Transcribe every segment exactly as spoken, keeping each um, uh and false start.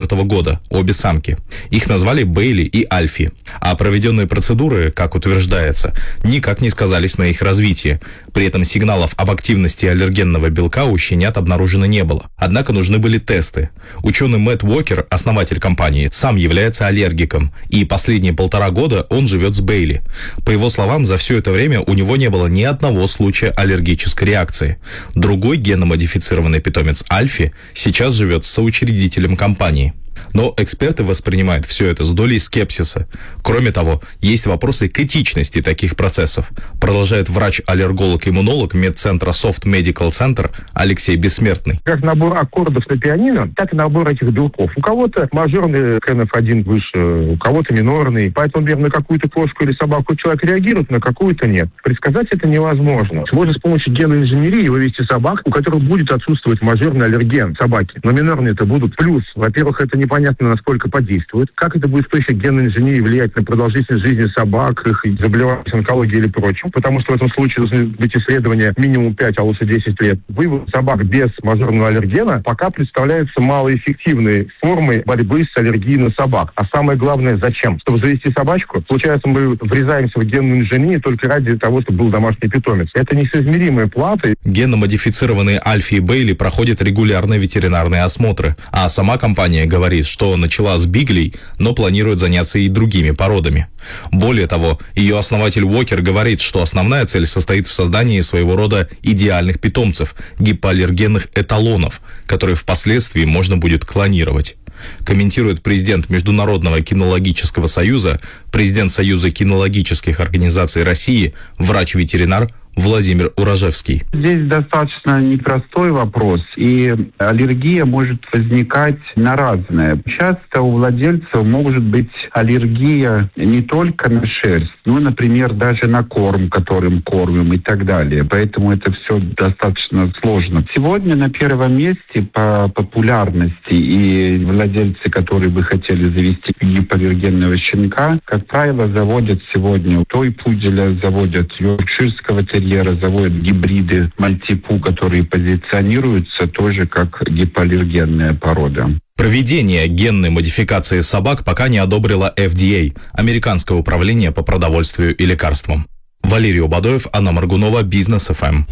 четвертого года, обе самки. Их назвали Бейли и Альфи. А проведенные процедуры, как утверждается, никак не сказались на их развитии. При этом сигналов об активности аллергенного белка у щенят обнаружено не было. Однако нужны были тесты. Ученый Мэтт Уокер, основатель компании, сам является аллергиком, и последние полтора года он живет с Бейли. По его словам, за все это время у него не было ни одного случая аллергической реакции. Другой генно-модифицированный питомец Альфи сейчас живет с соучредителем компании. Но эксперты воспринимают все это с долей скепсиса. Кроме того, есть вопросы к этичности таких процессов, продолжает врач-аллерголог-иммунолог медцентра Soft Medical Center Алексей Бессмертный. Как набор аккордов на пианино, так и набор этих белков. У кого-то мажорный эн эф один выше, у кого-то минорный. Поэтому, например, на какую-то кошку или собаку человек реагирует, на какую-то нет. Предсказать это невозможно. Можно с помощью генной инженерии вывести собак, у которых будет отсутствовать мажорный аллерген собаки. Но минорные это будут. Плюс, во-первых, это не понятно, насколько подействует. Как это будет с точки генной инженерии влиять на продолжительность жизни собак, их заболеваний онкологии или прочим. Потому что в этом случае должны быть исследования минимум пять, а лучше десять лет. Вывод собак без мажорного аллергена пока представляется малоэффективной формой борьбы с аллергией на собак. А самое главное, зачем? Чтобы завести собачку, получается, мы врезаемся в генную инженерию только ради того, чтобы был домашний питомец. Это несоизмеримая плата. Генно-модифицированные Альфи и Бейли проходят регулярные ветеринарные осмотры, а сама компания говорит, что начала с биглей, но планирует заняться и другими породами. Более того, ее основатель Уокер говорит, что основная цель состоит в создании своего рода идеальных питомцев, гипоаллергенных эталонов, которые впоследствии можно будет клонировать. Комментирует президент Международного кинологического союза, президент Союза кинологических организаций России, врач-ветеринар Владимир Урожевский. Здесь достаточно непростой вопрос, и аллергия может возникать на разное. Часто у владельцев может быть аллергия не только на шерсть, но, например, даже на корм, которым кормим и так далее. Поэтому это все достаточно сложно. Сегодня на первом месте по популярности и владельцы, которые бы хотели завести гипоаллергенного щенка, как правило, заводят сегодня той-пуделя, заводят йоркширского терьера, заводят гибриды мальтипу, которые позиционируются тоже как гипоаллергенная порода. Проведение генной модификации собак пока не одобрила эф ди эй, Американское управление по продовольствию и лекарствам. Валерий Убадоев, Анна Моргунова, Бизнес эф эм.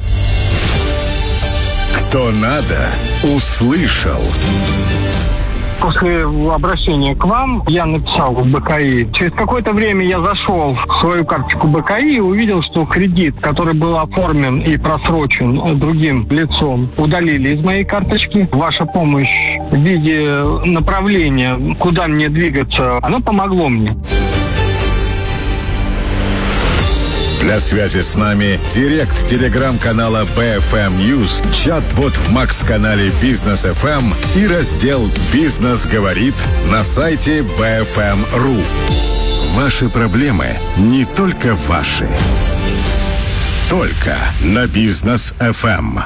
Кто надо, услышал. После обращения к вам я написал в бэ ка и. Через какое-то время я зашел в свою карточку бэ ка и и увидел, что кредит, который был оформлен и просрочен другим лицом, удалили из моей карточки. Ваша помощь в виде направления, куда мне двигаться, она помогла мне. Для связи с нами директ телеграм-канала би эф эм News, чат-бот в Макс-канале Бизнес эф эм и раздел «Бизнес говорит» на сайте би эф эм точка ру. Ваши проблемы не только ваши. Только на Бизнес эф эм.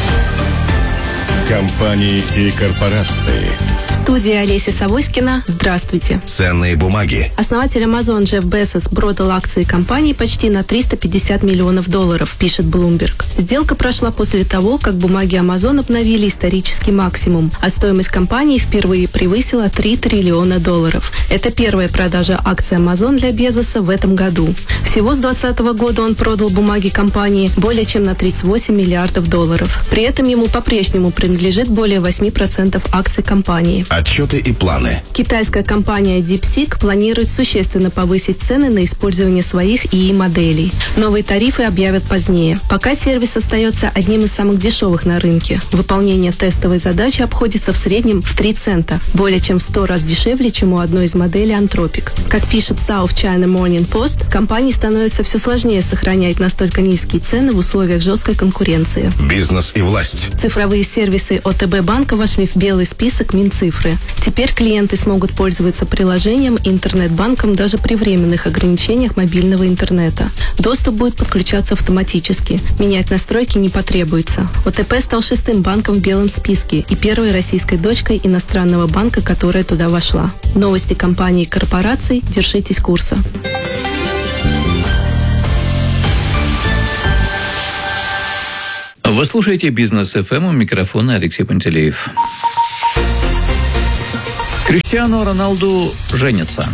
Компании и корпорации. В студии Олеся Савоськина. Здравствуйте. Ценные бумаги. Основатель Amazon Джефф Безос продал акции компании почти на триста пятьдесят миллионов долларов, пишет Bloomberg. Сделка прошла после того, как бумаги Amazon обновили исторический максимум, а стоимость компании впервые превысила три триллиона долларов. Это первая продажа акций Amazon для Безоса в этом году. Всего с двадцатого года он продал бумаги компании более чем на тридцать восемь миллиардов долларов. При этом ему по-прежнему принадлежит более восемь процентов акций компании. Отчеты и планы. Китайская компания DeepSeek планирует существенно повысить цены на использование своих ИИ моделей. Новые тарифы объявят позднее. Пока сервис остается одним из самых дешевых на рынке. Выполнение тестовой задачи обходится в среднем в три цента, более чем в сто раз дешевле, чем у одной из моделей Anthropic. Как пишет South China Morning Post, компании становится все сложнее сохранять настолько низкие цены в условиях жесткой конкуренции. Бизнес и власть. Цифровые сервисы о тэ бэ банка вошли в белый список Минцифры. Теперь клиенты смогут пользоваться приложением и интернет-банком даже при временных ограничениях мобильного интернета. Доступ будет подключаться автоматически. Менять настройки не потребуется. о тэ пэ стал шестым банком в белом списке и первой российской дочкой иностранного банка, которая туда вошла. Новости компаний и корпораций. Держитесь курса. Вы слушаете Бизнес эф эм, у микрофона Алексей Пантелеев. Криштиану Роналду женится.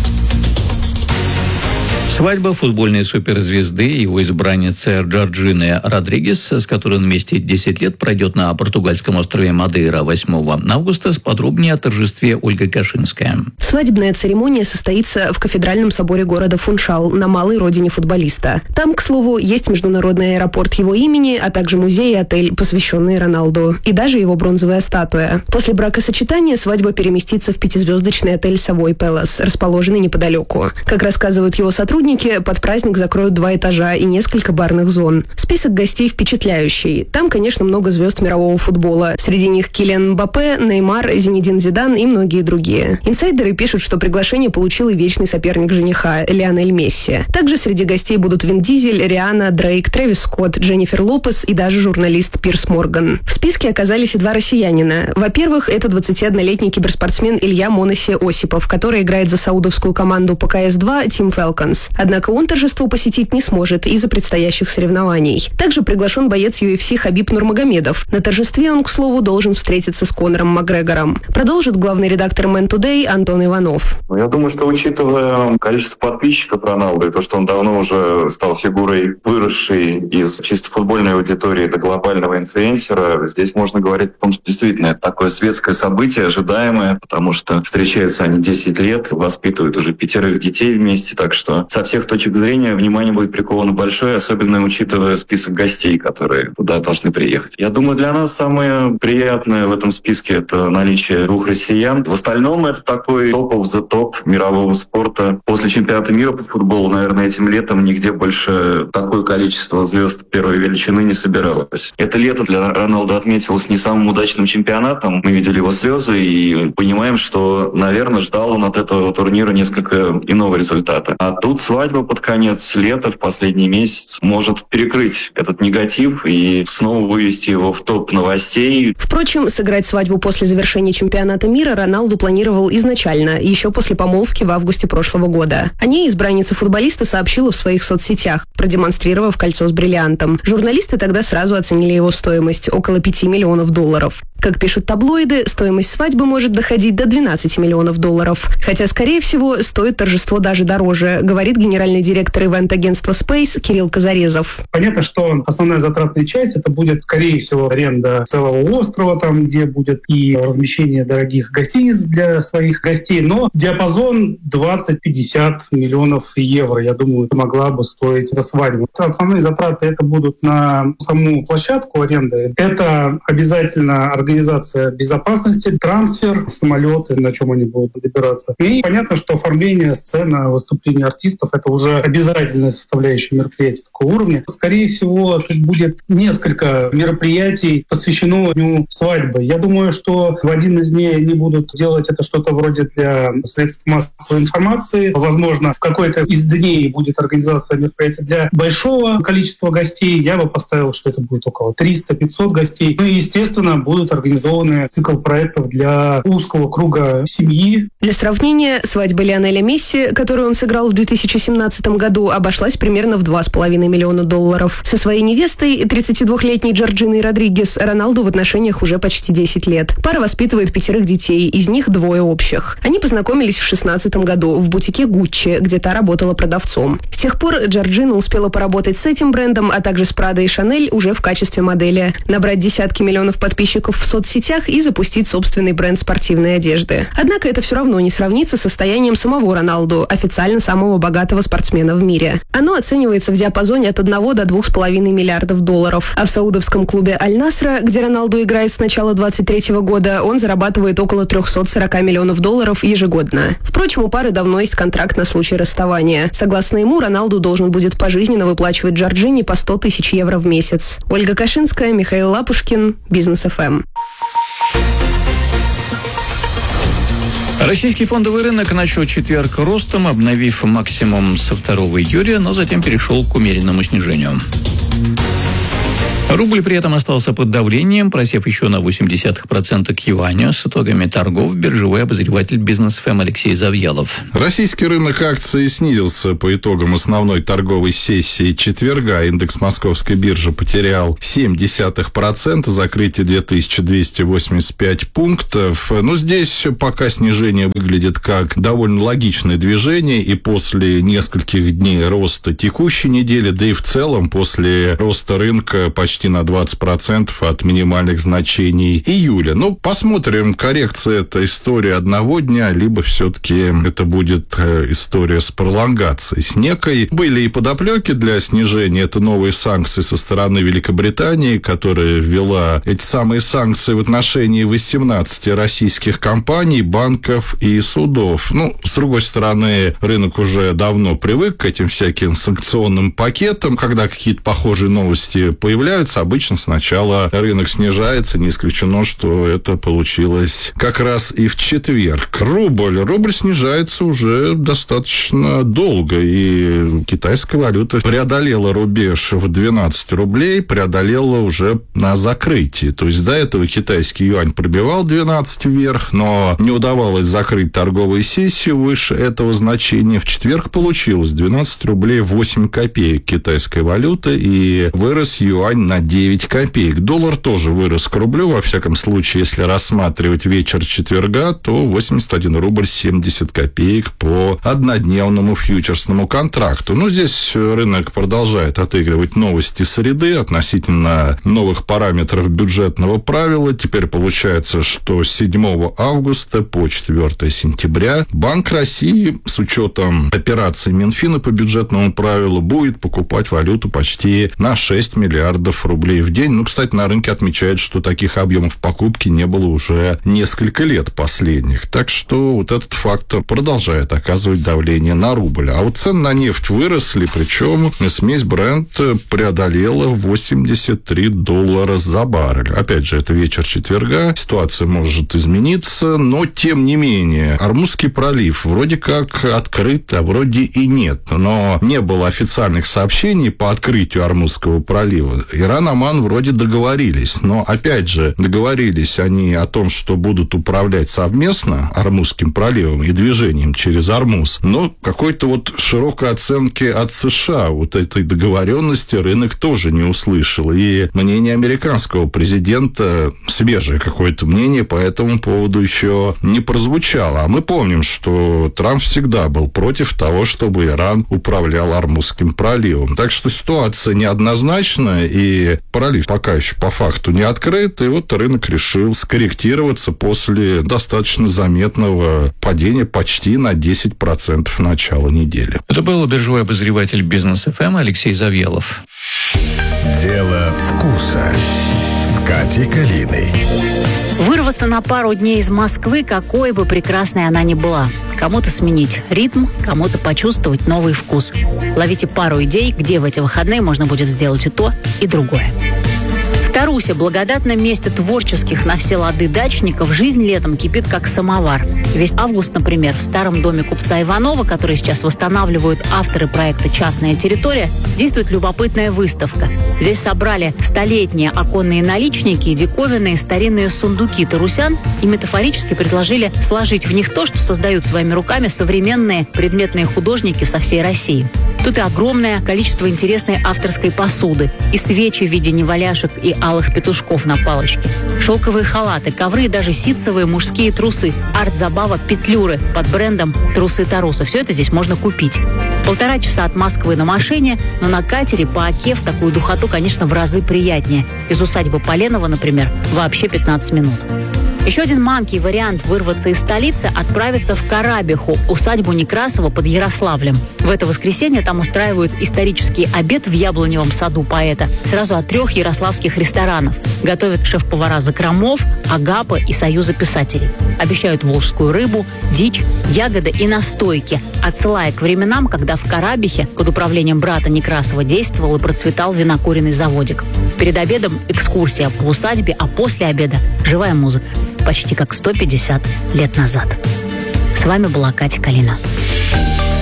Свадьба футбольной суперзвезды и его избранницы Джорджины Родригес, с которой он вместе десять лет, пройдет на португальском острове Мадейра восьмого августа. Подробнее о торжестве Ольга Кашинская. Свадебная церемония состоится в кафедральном соборе города Фуншал, на малой родине футболиста. Там, к слову, есть международный аэропорт его имени, а также музей и отель, посвященные Роналду, и даже его бронзовая статуя. После бракосочетания свадьба переместится в пятизвездочный отель Savoy Palace, расположенный неподалеку. Как рассказывают его сотрудники, под праздник закроют два этажа и несколько барных зон. Список гостей впечатляющий. Там, конечно, много звезд мирового футбола. Среди них Килиан Мбаппе, Неймар, Зинедин Зидан и многие другие. Инсайдеры пишут, что приглашение получил и вечный соперник жениха Лионель Месси. Также среди гостей будут Вин Дизель, Риhanna, Дрейк, Трэвис Скотт, Дженнифер Лопес и даже журналист Пирс Морган. В списке оказались и два россиянина. Во-первых, это двадцатиоднолетний киберспортсмен Илья Моноси Осипов, который играет за саудовскую команду по ка эс два Team Falcons. Однако он торжество посетить не сможет из-за предстоящих соревнований. Также приглашен боец ю эф си Хабиб Нурмагомедов. На торжестве он, к слову, должен встретиться с Конором Макгрегором. Продолжит главный редактор Man Today Антон Иванов. Я думаю, что учитывая количество подписчиков Роналду и то, что он давно уже стал фигурой, выросшей из чисто футбольной аудитории до глобального инфлюенсера, здесь можно говорить о том, что действительно это такое светское событие, ожидаемое, потому что встречаются они десять лет, воспитывают уже пятерых детей вместе, так что со всех точек зрения внимание будет приковано большое, особенно учитывая список гостей, которые туда должны приехать. Я думаю, для нас самое приятное в этом списке — это наличие двух россиян. В остальном это такой топ of the топ мирового спорта. После чемпионата мира по футболу, наверное, этим летом нигде больше такое количество звезд первой величины не собиралось. Это лето для Роналду отметилось не самым удачным чемпионатом. Мы видели его слезы и понимаем, что, наверное, ждал он от этого турнира несколько иного результата. А тут свадьба под конец лета, в последний месяц, может перекрыть этот негатив и снова вывести его в топ новостей. Впрочем, сыграть свадьбу после завершения чемпионата мира Роналду планировал изначально, еще после помолвки в августе прошлого года. О ней избранница футболиста сообщила в своих соцсетях, продемонстрировав кольцо с бриллиантом. Журналисты тогда сразу оценили его стоимость – около пяти миллионов долларов. Как пишут таблоиды, стоимость свадьбы может доходить до двенадцати миллионов долларов. Хотя, скорее всего, стоит торжество даже дороже, говорит генеральный директор ивент-агентства Space Кирилл Казарезов. Понятно, что основная затратная часть это будет, скорее всего, аренда целого острова, там, где будет и размещение дорогих гостиниц для своих гостей. Но диапазон двадцать-пятьдесят миллионов евро, я думаю, это могла бы стоить эта свадьба. Основные затраты это будут на саму площадку аренды. Это обязательно организация Организация безопасности, трансфер, самолеты, на чем они будут добираться. И понятно, что оформление сцены, выступления артистов — это уже обязательная составляющая мероприятия такого уровня. Скорее всего, тут будет несколько мероприятий, посвящено дню свадьбы. Я думаю, что в один из дней они будут делать это что-то вроде для средств массовой информации. Возможно, в какой-то из дней будет организация мероприятия для большого количества гостей. Я бы поставил, что это будет около триста-пятьсот гостей. Ну и, естественно, будут организованы цикл проектов для узкого круга семьи. Для сравнения, свадьба Лионеля Месси, которую он сыграл в две тысячи семнадцатом году, обошлась примерно в два с половиной миллиона долларов. Со своей невестой, тридцатидвухлетней Джорджиной Родригес, Роналду в отношениях уже почти десять лет. Пара воспитывает пятерых детей, из них двое общих. Они познакомились в шестнадцатом году в бутике Гуччи, где та работала продавцом. С тех пор Джорджина успела поработать с этим брендом, а также с Прадо и Шанель уже в качестве модели, набрать десятки миллионов подписчиков в соцсетях и запустить собственный бренд спортивной одежды. Однако это все равно не сравнится с состоянием самого Роналду, официально самого богатого спортсмена в мире. Оно оценивается в диапазоне от одного до двух с половиной миллиардов долларов. А в саудовском клубе Аль-Насра, где Роналду играет с начала двадцать третьего года, он зарабатывает около триста сорок миллионов долларов ежегодно. Впрочем, у пары давно есть контракт на случай расставания. Согласно ему, Роналду должен будет пожизненно выплачивать Джорджине по сто тысяч евро в месяц. Ольга Кашинская, Михаил Лапушкин, Бизнес эф эм. Российский фондовый рынок начал четверг ростом, обновив максимум со второго июля, но затем перешел к умеренному снижению. Рубль при этом остался под давлением, просев еще на восемь десятых процента к юаню. С итогами торгов биржевой обозреватель Бизнес эф эм Алексей Завьялов. Российский рынок акций снизился по итогам основной торговой сессии четверга. Индекс Московской биржи потерял семь десятых процента, закрытие две тысячи двести восемьдесят пять пунктов. Но здесь пока снижение выглядит как довольно логичное движение, и после нескольких дней роста текущей недели, да и в целом после роста рынка почти на двадцать процентов от минимальных значений июля. Ну, посмотрим, коррекция – это история одного дня, либо все-таки это будет история с пролонгацией, с некой. Были и подоплеки для снижения. Это новые санкции со стороны Великобритании, которая ввела эти самые санкции в отношении восемнадцати российских компаний, банков и судов. Ну, с другой стороны, рынок уже давно привык к этим всяким санкционным пакетам. Когда какие-то похожие новости появляются, обычно сначала рынок снижается. Не исключено, что это получилось как раз и в четверг. Рубль. Рубль снижается уже достаточно долго, и китайская валюта преодолела рубеж в двенадцать рублей, преодолела уже на закрытии. То есть до этого китайский юань пробивал двенадцать вверх, но не удавалось закрыть торговые сессии выше этого значения. В четверг получилось двенадцать рублей восемь копеек китайской валюты, и вырос юань на девять копеек. Доллар тоже вырос к рублю. Во всяком случае, если рассматривать вечер четверга, то восемьдесят один рубль семьдесят копеек по однодневному фьючерсному контракту. Ну, здесь рынок продолжает отыгрывать новости среды относительно новых параметров бюджетного правила. Теперь получается, что с седьмого августа по четвёртое сентября Банк России с учетом операций Минфина по бюджетному правилу будет покупать валюту почти на шесть миллиардов рублей в день. Ну, кстати, на рынке отмечают, что таких объемов покупки не было уже несколько лет последних. Так что вот этот фактор продолжает оказывать давление на рубль. А вот цены на нефть выросли, причем смесь Brent преодолела восемьдесят три доллара за баррель. Опять же, это вечер четверга, ситуация может измениться, но тем не менее, Ормузский пролив вроде как открыт, а вроде и нет. Но не было официальных сообщений по открытию Ормузского пролива. Иран, Оман вроде договорились, но опять же, договорились они о том, что будут управлять совместно Ормузским проливом и движением через Ормуз. Но какой-то вот широкой оценки от США вот этой договоренности рынок тоже не услышал. И мнение американского президента, свежее какое-то мнение по этому поводу еще не прозвучало. А мы помним, что Трамп всегда был против того, чтобы Иран управлял Ормузским проливом. Так что ситуация неоднозначная, и пролив пока еще по факту не открыт, и вот рынок решил скорректироваться после достаточно заметного падения почти на десять процентов начала недели. Это был биржевой обозреватель Бизнес эф эм Алексей Завьялов. Дело вкуса с Катей Калиной. Вырваться на пару дней из Москвы, какой бы прекрасной она ни была. Кому-то сменить ритм, кому-то почувствовать новый вкус. Ловите пару идей, где в эти выходные можно будет сделать и то, и другое. В Тарусе, благодатном месте творческих на все лады дачников, жизнь летом кипит как самовар. Весь август, например, в старом доме купца Иванова, который сейчас восстанавливают авторы проекта «Частная территория», действует любопытная выставка. Здесь собрали столетние оконные наличники и диковинные старинные сундуки тарусян и метафорически предложили сложить в них то, что создают своими руками современные предметные художники со всей России. Тут и огромное количество интересной авторской посуды, и свечи в виде неваляшек и алых петушков на палочке, шелковые халаты, ковры и даже ситцевые мужские трусы, арт-забава петлюры под брендом «Трусы Таруса». Все это здесь можно купить. Полтора часа от Москвы на машине, но на катере по Оке в такую духоту, конечно, в разы приятнее. Из усадьбы Поленова, например, вообще пятнадцать минут. Еще один манкий вариант вырваться из столицы – отправиться в Карабиху, усадьбу Некрасова под Ярославлем. В это воскресенье там устраивают исторический обед в Яблоневом саду поэта сразу от трех ярославских ресторанов. Готовят шеф-повара Закромов, Агапа и Союза писателей. Обещают волжскую рыбу, дичь, ягоды и настойки, отсылая к временам, когда в Карабихе под управлением брата Некрасова действовал и процветал винокуренный заводик. Перед обедом экскурсия по усадьбе, а после обеда – живая музыка. Почти как сто пятьдесят лет назад. С вами была Катя Калина.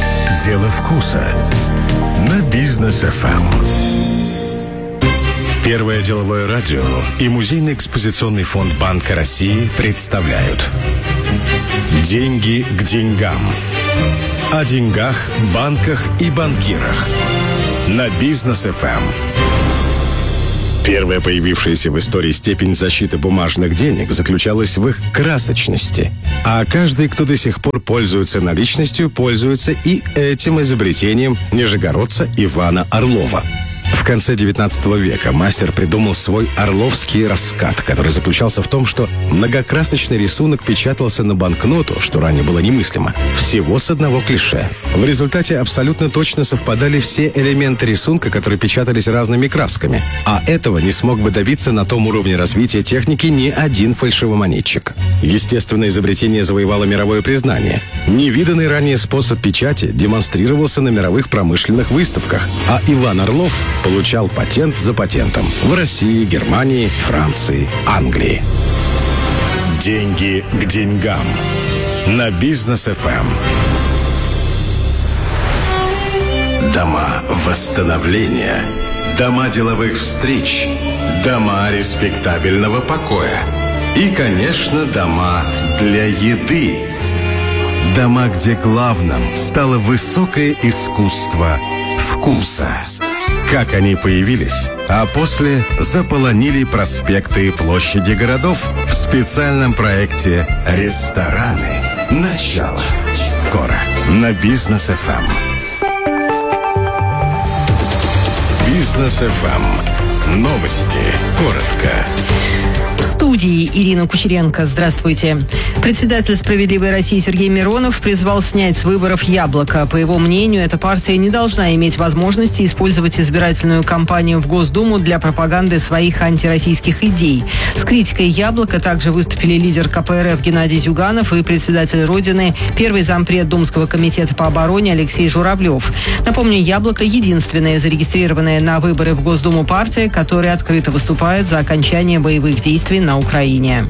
Дело вкуса на Бизнес эф эм. Первое деловое радио и Музейный экспозиционный фонд Банка России представляют «Деньги к деньгам». О деньгах, банках и банкирах. На Бизнес эф эм. Первая появившаяся в истории степень защиты бумажных денег заключалась в их красочности. А каждый, кто до сих пор пользуется наличностью, пользуется и этим изобретением нижегородца Ивана Орлова. В конце девятнадцатого века мастер придумал свой орловский раскат, который заключался в том, что многокрасочный рисунок печатался на банкноту, что ранее было немыслимо, всего с одного клише. В результате абсолютно точно совпадали все элементы рисунка, которые печатались разными красками. А этого не смог бы добиться на том уровне развития техники ни один фальшивомонетчик. Естественно, изобретение завоевало мировое признание. Невиданный ранее способ печати демонстрировался на мировых промышленных выставках, а Иван Орлов получал патент за патентом в России, Германии, Франции, Англии. Деньги к деньгам. На Бизнес эф эм. Дома восстановления. Дома деловых встреч. Дома респектабельного покоя. И, конечно, дома для еды. Дома, где главным стало высокое искусство вкуса. Как они появились, а после заполонили проспекты и площади городов в специальном проекте «Рестораны». Начало. Скоро. На Бизнес эф эм. Бизнес эф эм. Новости. Коротко. В студии Ирина Кучеренко. Здравствуйте. Председатель «Справедливой России» Сергей Миронов призвал снять с выборов «Яблоко». По его мнению, эта партия не должна иметь возможности использовать избирательную кампанию в Госдуму для пропаганды своих антироссийских идей. С критикой «Яблоко» также выступили лидер ка пэ эр эф Геннадий Зюганов и председатель Родины, первый зампред Думского комитета по обороне Алексей Журавлев. Напомню, «Яблоко» — единственная зарегистрированная на выборы в Госдуму партия, которая открыто выступает за окончание боевых действий на Украине.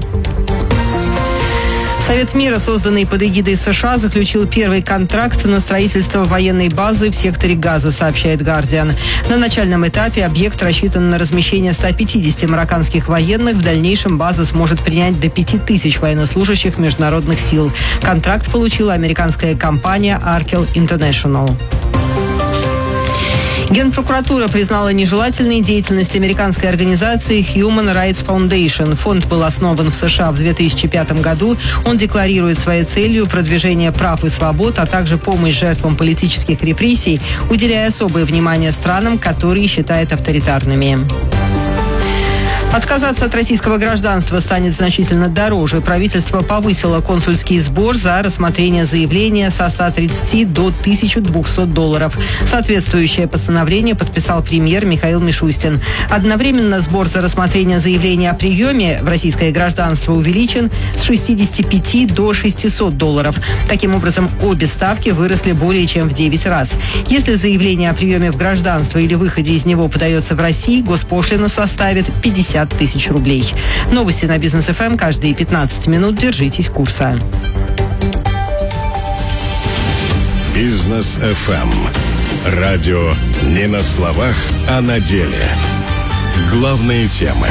Совет мира, созданный под эгидой США, заключил первый контракт на строительство военной базы в секторе Газа, сообщает «Гардиан». На начальном этапе объект рассчитан на размещение ста пятидесяти марокканских военных. В дальнейшем база сможет принять до пяти тысяч военнослужащих международных сил. Контракт получила американская компания Arkel International. Генпрокуратура признала нежелательной деятельность американской организации Human Rights Foundation. Фонд был основан в США в две тысячи пятом году. Он декларирует своей целью продвижение прав и свобод, а также помощь жертвам политических репрессий, уделяя особое внимание странам, которые считает авторитарными. Отказаться от российского гражданства станет значительно дороже. Правительство повысило консульский сбор за рассмотрение заявления со ста тридцати до тысячи двухсот долларов. Соответствующее постановление подписал премьер Михаил Мишустин. Одновременно сбор за рассмотрение заявления о приеме в российское гражданство увеличен с шестидесяти пяти до шестисот долларов. Таким образом, обе ставки выросли более чем в девять раз. Если заявление о приеме в гражданство или выходе из него подается в России, госпошлина составит пятьдесят тысяч рублей. Новости на Бизнес эф эм каждые пятнадцать минут. Держитесь курса. Бизнес эф эм. Радио не на словах, а на деле. Главные темы.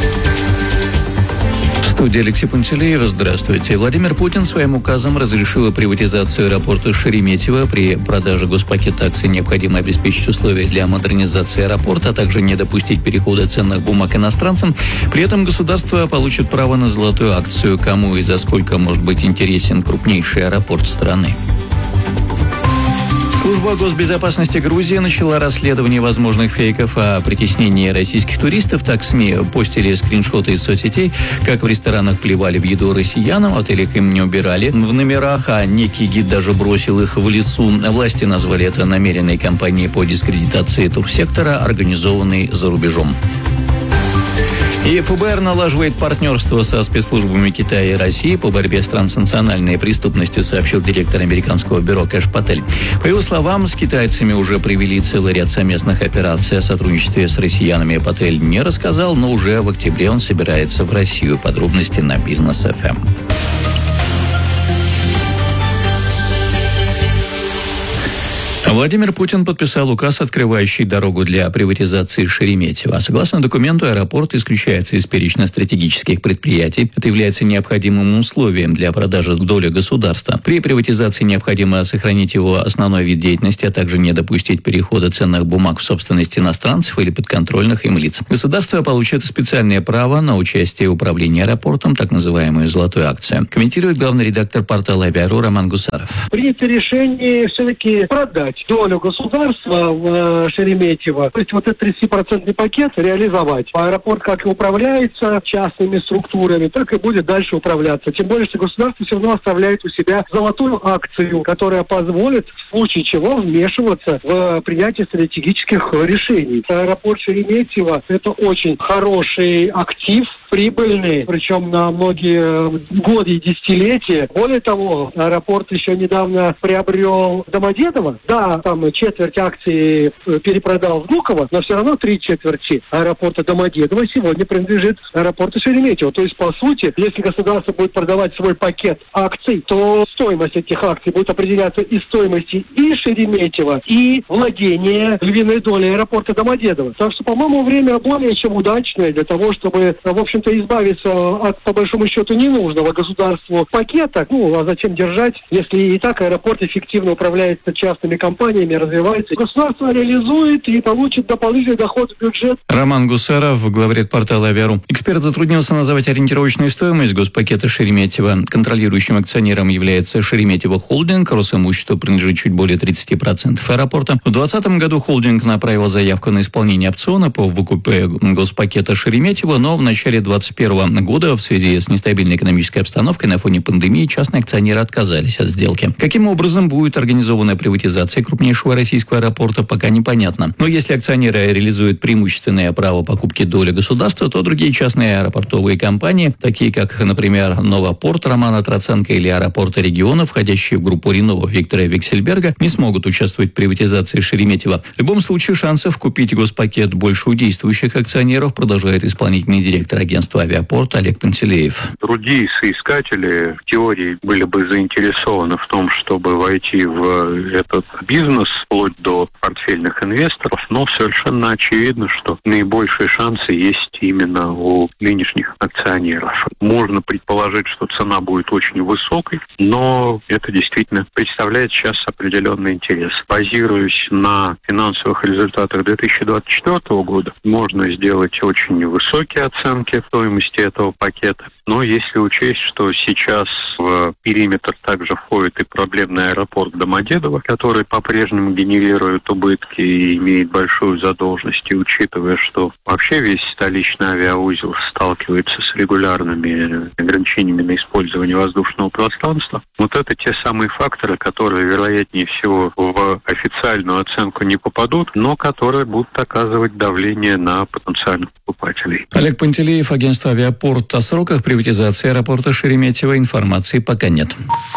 В студии Алексей Пантелеев. Здравствуйте. Владимир Путин своим указом разрешил приватизацию аэропорта Шереметьево. При продаже госпакета акций необходимо обеспечить условия для модернизации аэропорта, а также не допустить перехода ценных бумаг иностранцам. При этом государство получит право на золотую акцию. Кому и за сколько может быть интересен крупнейший аэропорт страны? Служба госбезопасности Грузии начала расследование возможных фейков о притеснении российских туристов. Так СМИ постили скриншоты из соцсетей, как в ресторанах плевали в еду россиянам, в отелях им не убирали в номерах, а некий гид даже бросил их в лесу. Власти назвали это намеренной кампанией по дискредитации турсектора, организованной за рубежом. И эф бэ эр налаживает партнерство со спецслужбами Китая и России по борьбе с транснациональной преступностью, сообщил директор американского бюро Кэш Патель. По его словам, с китайцами уже провели целый ряд совместных операций. О сотрудничестве с россиянами Патель не рассказал, но уже в октябре он собирается в Россию. Подробности на Бизнес эф эм. Владимир Путин подписал указ, открывающий дорогу для приватизации Шереметьево. Согласно документу, аэропорт исключается из перечня стратегических предприятий. Это является необходимым условием для продажи доли государства. При приватизации необходимо сохранить его основной вид деятельности, а также не допустить перехода ценных бумаг в собственность иностранцев или подконтрольных им лиц. Государство получит специальное право на участие в управлении аэропортом, так называемую «золотую акцию». Комментирует главный редактор портала «Авиару» Роман Гусаров. Принято решение все-таки продать долю государства в Шереметьево. То есть вот этот тридцатипроцентный пакет реализовать. Аэропорт как и управляется частными структурами, так и будет дальше управляться. Тем более, что государство все равно оставляет у себя золотую акцию, которая позволит в случае чего вмешиваться в принятие стратегических решений. Аэропорт Шереметьево – это очень хороший актив, прибыльный, причем на многие годы и десятилетия. Более того, аэропорт еще недавно приобрел Домодедово. Да, там четверть акций перепродал Внуково, но все равно три четверти аэропорта Домодедово сегодня принадлежит аэропорту Шереметьево. То есть, по сути, если государство будет продавать свой пакет акций, то стоимость этих акций будет определяться из стоимости и Шереметьево, и владения львиной долей аэропорта Домодедово. Так что, по-моему, время более чем удачное для того, чтобы, в общем, избавиться от, по большому счету, ненужного государству пакета. Ну, а зачем держать, если и так аэропорт эффективно управляется частными компаниями, развивается. Государство реализует и получит дополнительный доход в бюджет. Роман Гусаров, главред портала «Авиару». Эксперт затруднился назвать ориентировочную стоимость госпакета Шереметьево. Контролирующим акционером является Шереметьево Холдинг. Росимуществу принадлежит чуть более тридцать процентов аэропорта. В двадцатом году холдинг направил заявку на исполнение опциона по выкупе госпакета Шереметьево, но в начале двадцать первого года в связи с нестабильной экономической обстановкой на фоне пандемии частные акционеры отказались от сделки. Каким образом будет организована приватизация крупнейшего российского аэропорта, пока непонятно. Но если акционеры реализуют преимущественное право покупки доли государства, то другие частные аэропортовые компании, такие как, например, Новопорт Романа Троценко или аэропорты региона, входящие в группу Ренова Виктора Виксельберга, не смогут участвовать в приватизации Шереметьево. В любом случае, шансов купить госпакет больше у действующих акционеров, продолжает исполнительный директор агентства «Авиапорт» Олег Пантелеев. Другие соискатели в теории были бы заинтересованы в том, чтобы войти в этот бизнес вплоть до портфельных инвесторов, но совершенно очевидно, что наибольшие шансы есть именно у нынешних акционеров. Можно предположить, что цена будет очень высокой, но это действительно представляет сейчас определенный интерес. Базируясь на финансовых результатах две тысячи двадцать четвёртого года, можно сделать очень высокие оценки стоимости этого пакета. Но если учесть, что сейчас в периметр также входит и проблемный аэропорт Домодедово, который по-прежнему генерирует убытки и имеет большую задолженность, и учитывая, что вообще весь столичный авиаузел сталкивается с регулярными ограничениями на использование воздушного пространства, вот это те самые факторы, которые, вероятнее всего, в официальную оценку не попадут, но которые будут оказывать давление на потенциальных покупателей. Олег Пантелеев, агентство «Авиапорт». О сроках приватизации аэропорта Шереметьево информации пока нет.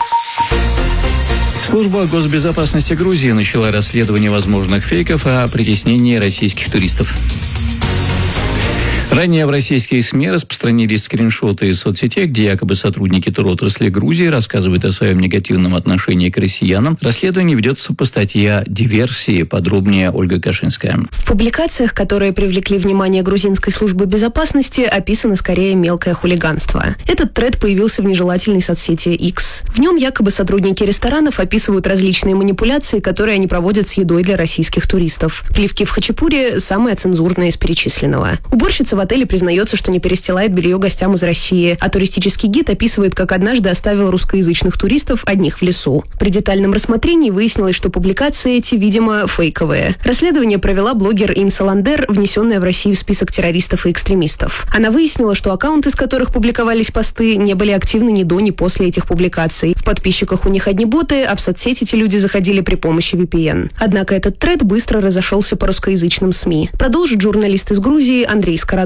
Служба госбезопасности Грузии начала расследование возможных фейков о притеснении российских туристов. Ранее в российские СМИ распространились скриншоты из соцсетей, где якобы сотрудники туротрасли Грузии рассказывают о своем негативном отношении к россиянам. Расследование ведется по статье «Диверсии». Подробнее Ольга Кашинская. В публикациях, которые привлекли внимание грузинской службы безопасности, описано скорее мелкое хулиганство. Этот тред появился в нежелательной соцсети X. В нем якобы сотрудники ресторанов описывают различные манипуляции, которые они проводят с едой для российских туристов. Плевки в хачапури – самое цензурное из перечисленного. Уборщица в отеле признается, что не перестилает белье гостям из России, а туристический гид описывает, как однажды оставил русскоязычных туристов одних в лесу. При детальном рассмотрении выяснилось, что публикации эти, видимо, фейковые. Расследование провела блогер Инса Ландер, внесенная в Россию в список террористов и экстремистов. Она выяснила, что аккаунты, с которых публиковались посты, не были активны ни до, ни после этих публикаций. В подписчиках у них одни боты, а в соцсети эти люди заходили при помощи ви пи эн. Однако этот тред быстро разошелся по русскоязычным СМИ. Продолжит журналист из Грузии Андрей Скоrodумов.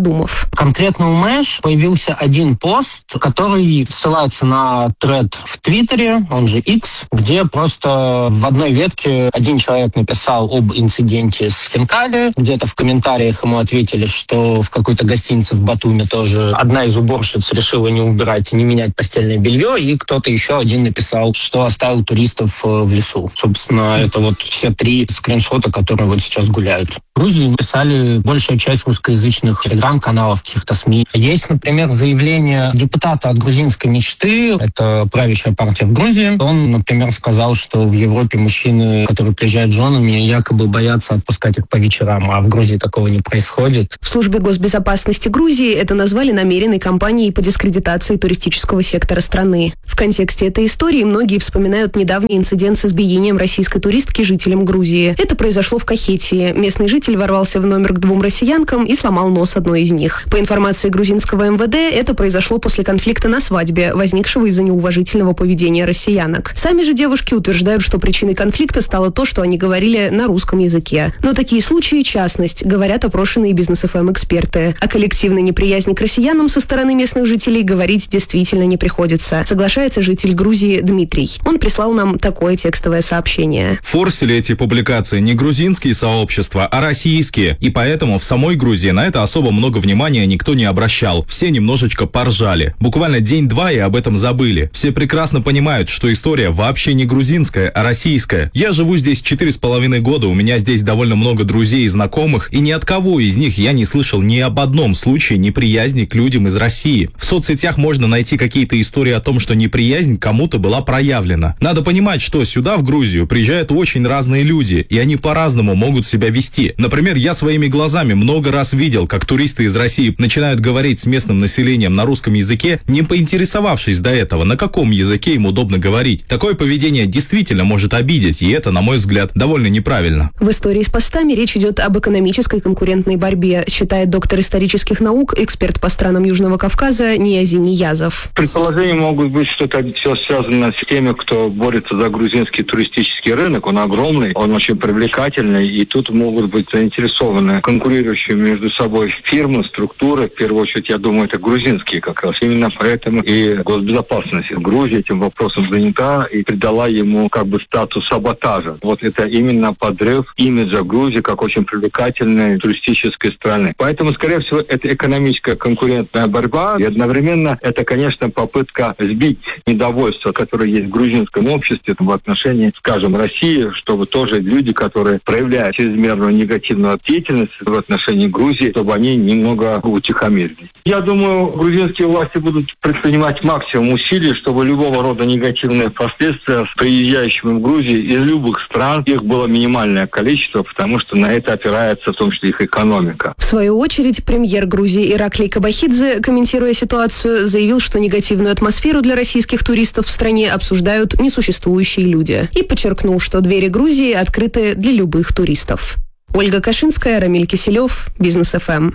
Надумов. Конкретно у Мэш появился один пост, который ссылается на тред в Твиттере, он же X, где просто в одной ветке один человек написал об инциденте с хинкали, где-то в комментариях ему ответили, что в какой-то гостинице в Батуми тоже одна из уборщиц решила не убирать, не менять постельное белье, и кто-то еще один написал, что оставил туристов в лесу. Собственно, это вот все три скриншота, которые вот сейчас гуляют. В Грузии написали большая часть русскоязычных телеграм-каналов, каких-то СМИ. Есть, например, заявление депутата от грузинской мечты, это правящая партия в Грузии. Он, например, сказал, что в Европе мужчины, которые приезжают с женами, якобы боятся отпускать их по вечерам, а в Грузии такого не происходит. В службе госбезопасности Грузии это назвали намеренной кампанией по дискредитации туристического сектора страны. В контексте этой истории многие вспоминают недавний инцидент с избиением российской туристки жителям Грузии. Это произошло в Кахетии. Местный житель ворвался в номер к двум россиянкам и сломал нос одной из них. По информации грузинского эм вэ дэ, это произошло после конфликта на свадьбе, возникшего из-за неуважительного поведения россиянок. Сами же девушки утверждают, что причиной конфликта стало то, что они говорили на русском языке. Но такие случаи – частность, говорят опрошенные Бизнес-эф эм эксперты. О коллективной неприязни к россиянам со стороны местных жителей говорить действительно не приходится, соглашается житель Грузии Дмитрий. Он прислал нам такое текстовое сообщение. Форсили эти публикации не грузинские сообщества, а российские. И поэтому в самой Грузии на это особо много внимания никто не обращал. Все немножечко поржали. Буквально день-два и об этом забыли. Все прекрасно понимают, что история вообще не грузинская, а российская. Я живу здесь четыре с половиной года, у меня здесь довольно много друзей и знакомых, и ни от кого из них я не слышал ни об одном случае неприязни к людям из России. В соцсетях можно найти какие-то истории о том, что неприязнь кому-то была проявлена. Надо понимать, что сюда, в Грузию, приезжают очень разные люди, и они по-разному могут себя вести. Например, я своими глазами много раз видел, как туристы из России начинают говорить с местным населением на русском языке, не поинтересовавшись до этого, на каком языке им удобно говорить. Такое поведение действительно может обидеть, и это, на мой взгляд, довольно неправильно. В истории с постами речь идет об экономической конкурентной борьбе, считает доктор исторических наук, эксперт по странам Южного Кавказа Ниязи Ниязов. Предположения могут быть, что это все связано с теми, кто борется за грузинский туристический рынок. Он огромный, он очень привлекательный, и тут могут быть заинтересованы конкурирующие между собой фирмы, структуры. В первую очередь, я думаю, это грузинские как раз. Именно поэтому и госбезопасность Грузии этим вопросом занята и придала ему как бы статус саботажа. Вот это именно подрыв имиджа Грузии как очень привлекательной туристической страны. Поэтому, скорее всего, это экономическая конкурентная борьба, и одновременно это, конечно, попытка сбить недовольство, которое есть в грузинском обществе в отношении, скажем, России, чтобы тоже люди, которые проявляют чрезмерную негативную деятельность в отношении Грузии, чтобы они немного утихомирились. Я думаю, грузинские власти будут предпринимать максимум усилий, чтобы любого рода негативные последствия с приезжающими в Грузию из любых стран, их было минимальное количество, потому что на это опирается в том числе их экономика. В свою очередь, премьер Грузии Ираклий Кабахидзе, комментируя ситуацию, заявил, что негативную атмосферу для российских туристов в стране обсуждают несуществующие люди. И подчеркнул, что двери Грузии открыты для любых туристов. Ольга Кашинская, Рамиль Киселев, Бизнес-эф эм.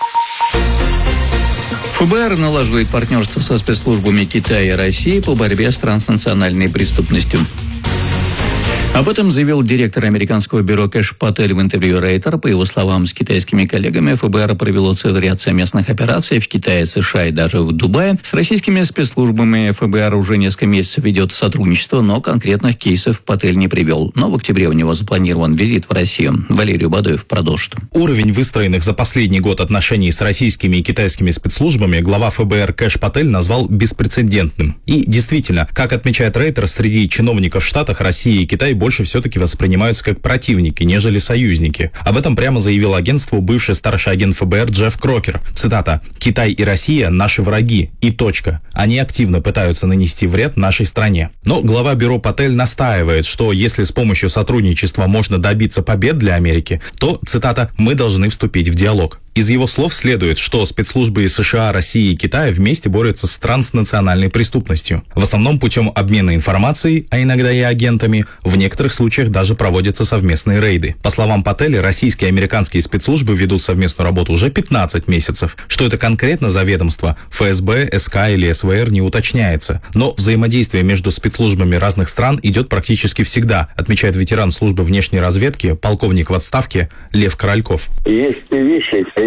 эф бэ эр налаживает партнерство со спецслужбами Китая и России по борьбе с транснациональной преступностью. Об этом заявил директор американского бюро Кэш Патель в интервью Рейтер. По его словам, с китайскими коллегами эф бэ эр провело целый ряд совместных операций в Китае, США и даже в Дубае. С российскими спецслужбами эф бэ эр уже несколько месяцев ведет сотрудничество, но конкретных кейсов Патель не привел. Но в октябре у него запланирован визит в Россию. Валерий Бадоев продолжит. Уровень выстроенных за последний год отношений с российскими и китайскими спецслужбами глава эф бэ эр Кэш Патель назвал беспрецедентным. И действительно, как отмечает Рейтер, среди чиновников в Штатах Россия и Китай больше все-таки воспринимаются как противники, нежели союзники. Об этом прямо заявил агентству бывший старший агент эф бэ эр Джефф Крокер. Цитата: «Китай и Россия – наши враги. И точка. Они активно пытаются нанести вред нашей стране». Но глава бюро Патель настаивает, что если с помощью сотрудничества можно добиться побед для Америки, то, цитата, «мы должны вступить в диалог». Из его слов следует, что спецслужбы США, России и Китая вместе борются с транснациональной преступностью. В основном путем обмена информацией, а иногда и агентами, в некоторых случаях даже проводятся совместные рейды. По словам Пателя, российские и американские спецслужбы ведут совместную работу уже пятнадцать месяцев. Что это конкретно за ведомство, эф эс бэ, эс ка или эс вэ эр не уточняется. Но взаимодействие между спецслужбами разных стран идет практически всегда, отмечает ветеран службы внешней разведки, полковник в отставке Лев Корольков. Есть вещи,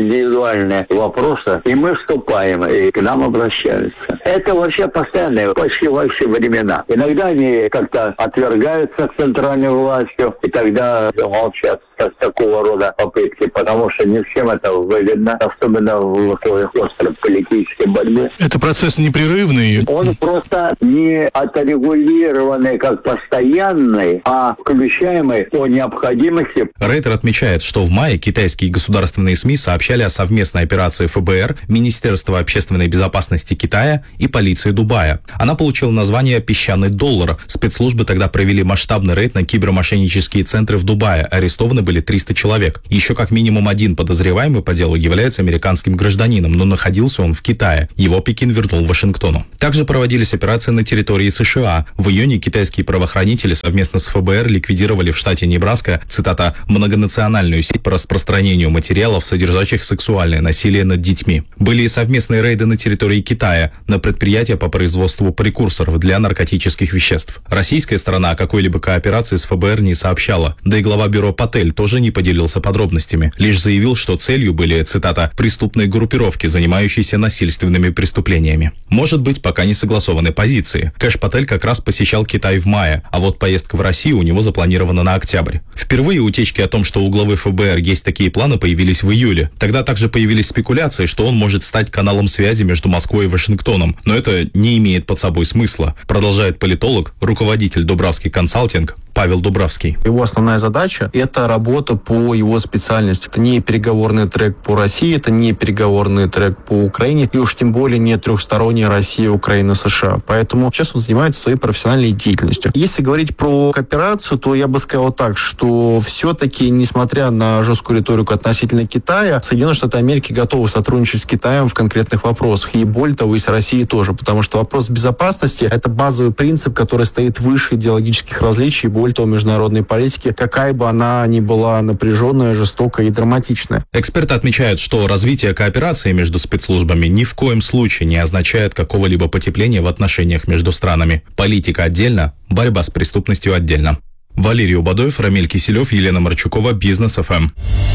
индивидуальные вопросы, и мы вступаем, и к нам обращаются. Это вообще постоянно, почти во все времена. Иногда они как-то отвергаются к центральной властью, и тогда молчат как такого рода попытки, потому что не всем это выгодно, особенно в условиях острой политической борьбы. Это процесс непрерывный? Он просто не отрегулированный как постоянный, а включаемый по необходимости. Рейтер отмечает, что в мае китайские государственные СМИ сообщали о совместной операции ФБР, Министерства общественной безопасности Китая и полиции Дубая. Она получила название «Песчаный доллар». Спецслужбы тогда провели масштабный рейд на кибермошеннические центры в Дубае. Арестованы были триста человек. Еще как минимум один подозреваемый по делу является американским гражданином, но находился он в Китае. Его Пекин вернул Вашингтону. Также проводились операции на территории США. В июне китайские правоохранители совместно с ФБР ликвидировали в штате Небраска, цитата, «многонациональную сеть по распространению материалов, содержащих сексуальное насилие над детьми». Были и совместные рейды на территории Китая, на предприятия по производству прекурсоров для наркотических веществ. Российская сторона о какой-либо кооперации с ФБР не сообщала. Да и глава бюро Патель тоже не поделился подробностями. Лишь заявил, что целью были, цитата, «преступные группировки, занимающиеся насильственными преступлениями». Может быть, пока не согласованы позиции. Кэш Патель как раз посещал Китай в мае, а вот поездка в Россию у него запланирована на октябрь. Впервые утечки о том, что у главы ФБР есть такие планы, появились в июле. Тогда также появились спекуляции, что он может стать каналом связи между Москвой и Вашингтоном. Но это не имеет под собой смысла, продолжает политолог, руководитель Дубравский консалтинг Павел Дубравский. Его основная задача – это работа по его специальности. Это не переговорный трек по России, это не переговорный трек по Украине, и уж тем более не трехсторонняя Россия, Украина, США. Поэтому сейчас он занимается своей профессиональной деятельностью. Если говорить про кооперацию, то я бы сказал так, что все-таки, несмотря на жесткую риторику относительно Китая, Соединенные Штаты Америки готовы сотрудничать с Китаем в конкретных вопросах. И более того, и с Россией тоже. Потому что вопрос безопасности – это базовый принцип, который стоит выше идеологических различий, более того, международной политики, какая бы она ни была напряженная, жестокая и драматичная. Эксперты отмечают, что развитие кооперации между спецслужбами ни в коем случае не означает какого-либо потепления в отношениях между странами. Политика отдельно, борьба с преступностью отдельно. Валерий Убадоев, Рамиль Киселев, Елена Марчукова, Бизнес эф эм.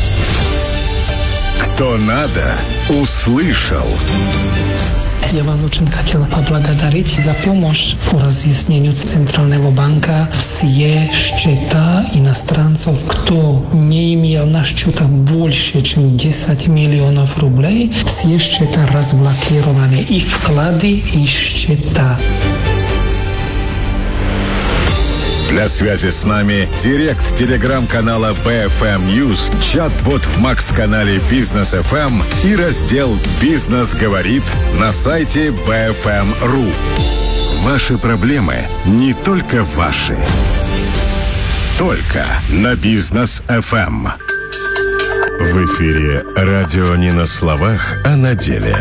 Кто надо, услышал. Я вас очень хотел поблагодарить за помощь по разъяснению Центрального банка. Все счета иностранцев, кто не имел на счетах больше, чем десять миллионов рублей, все счета разблокированы. И вклады, и счета. Для связи с нами директ телеграм-канала би эф эм News, чат-бот в Макс-канале Бизнес эф эм и раздел «Бизнес говорит» на сайте би эф эм точка ру. Ваши проблемы не только ваши. Только на Бизнес эф эм. В эфире радио не на словах, а на деле.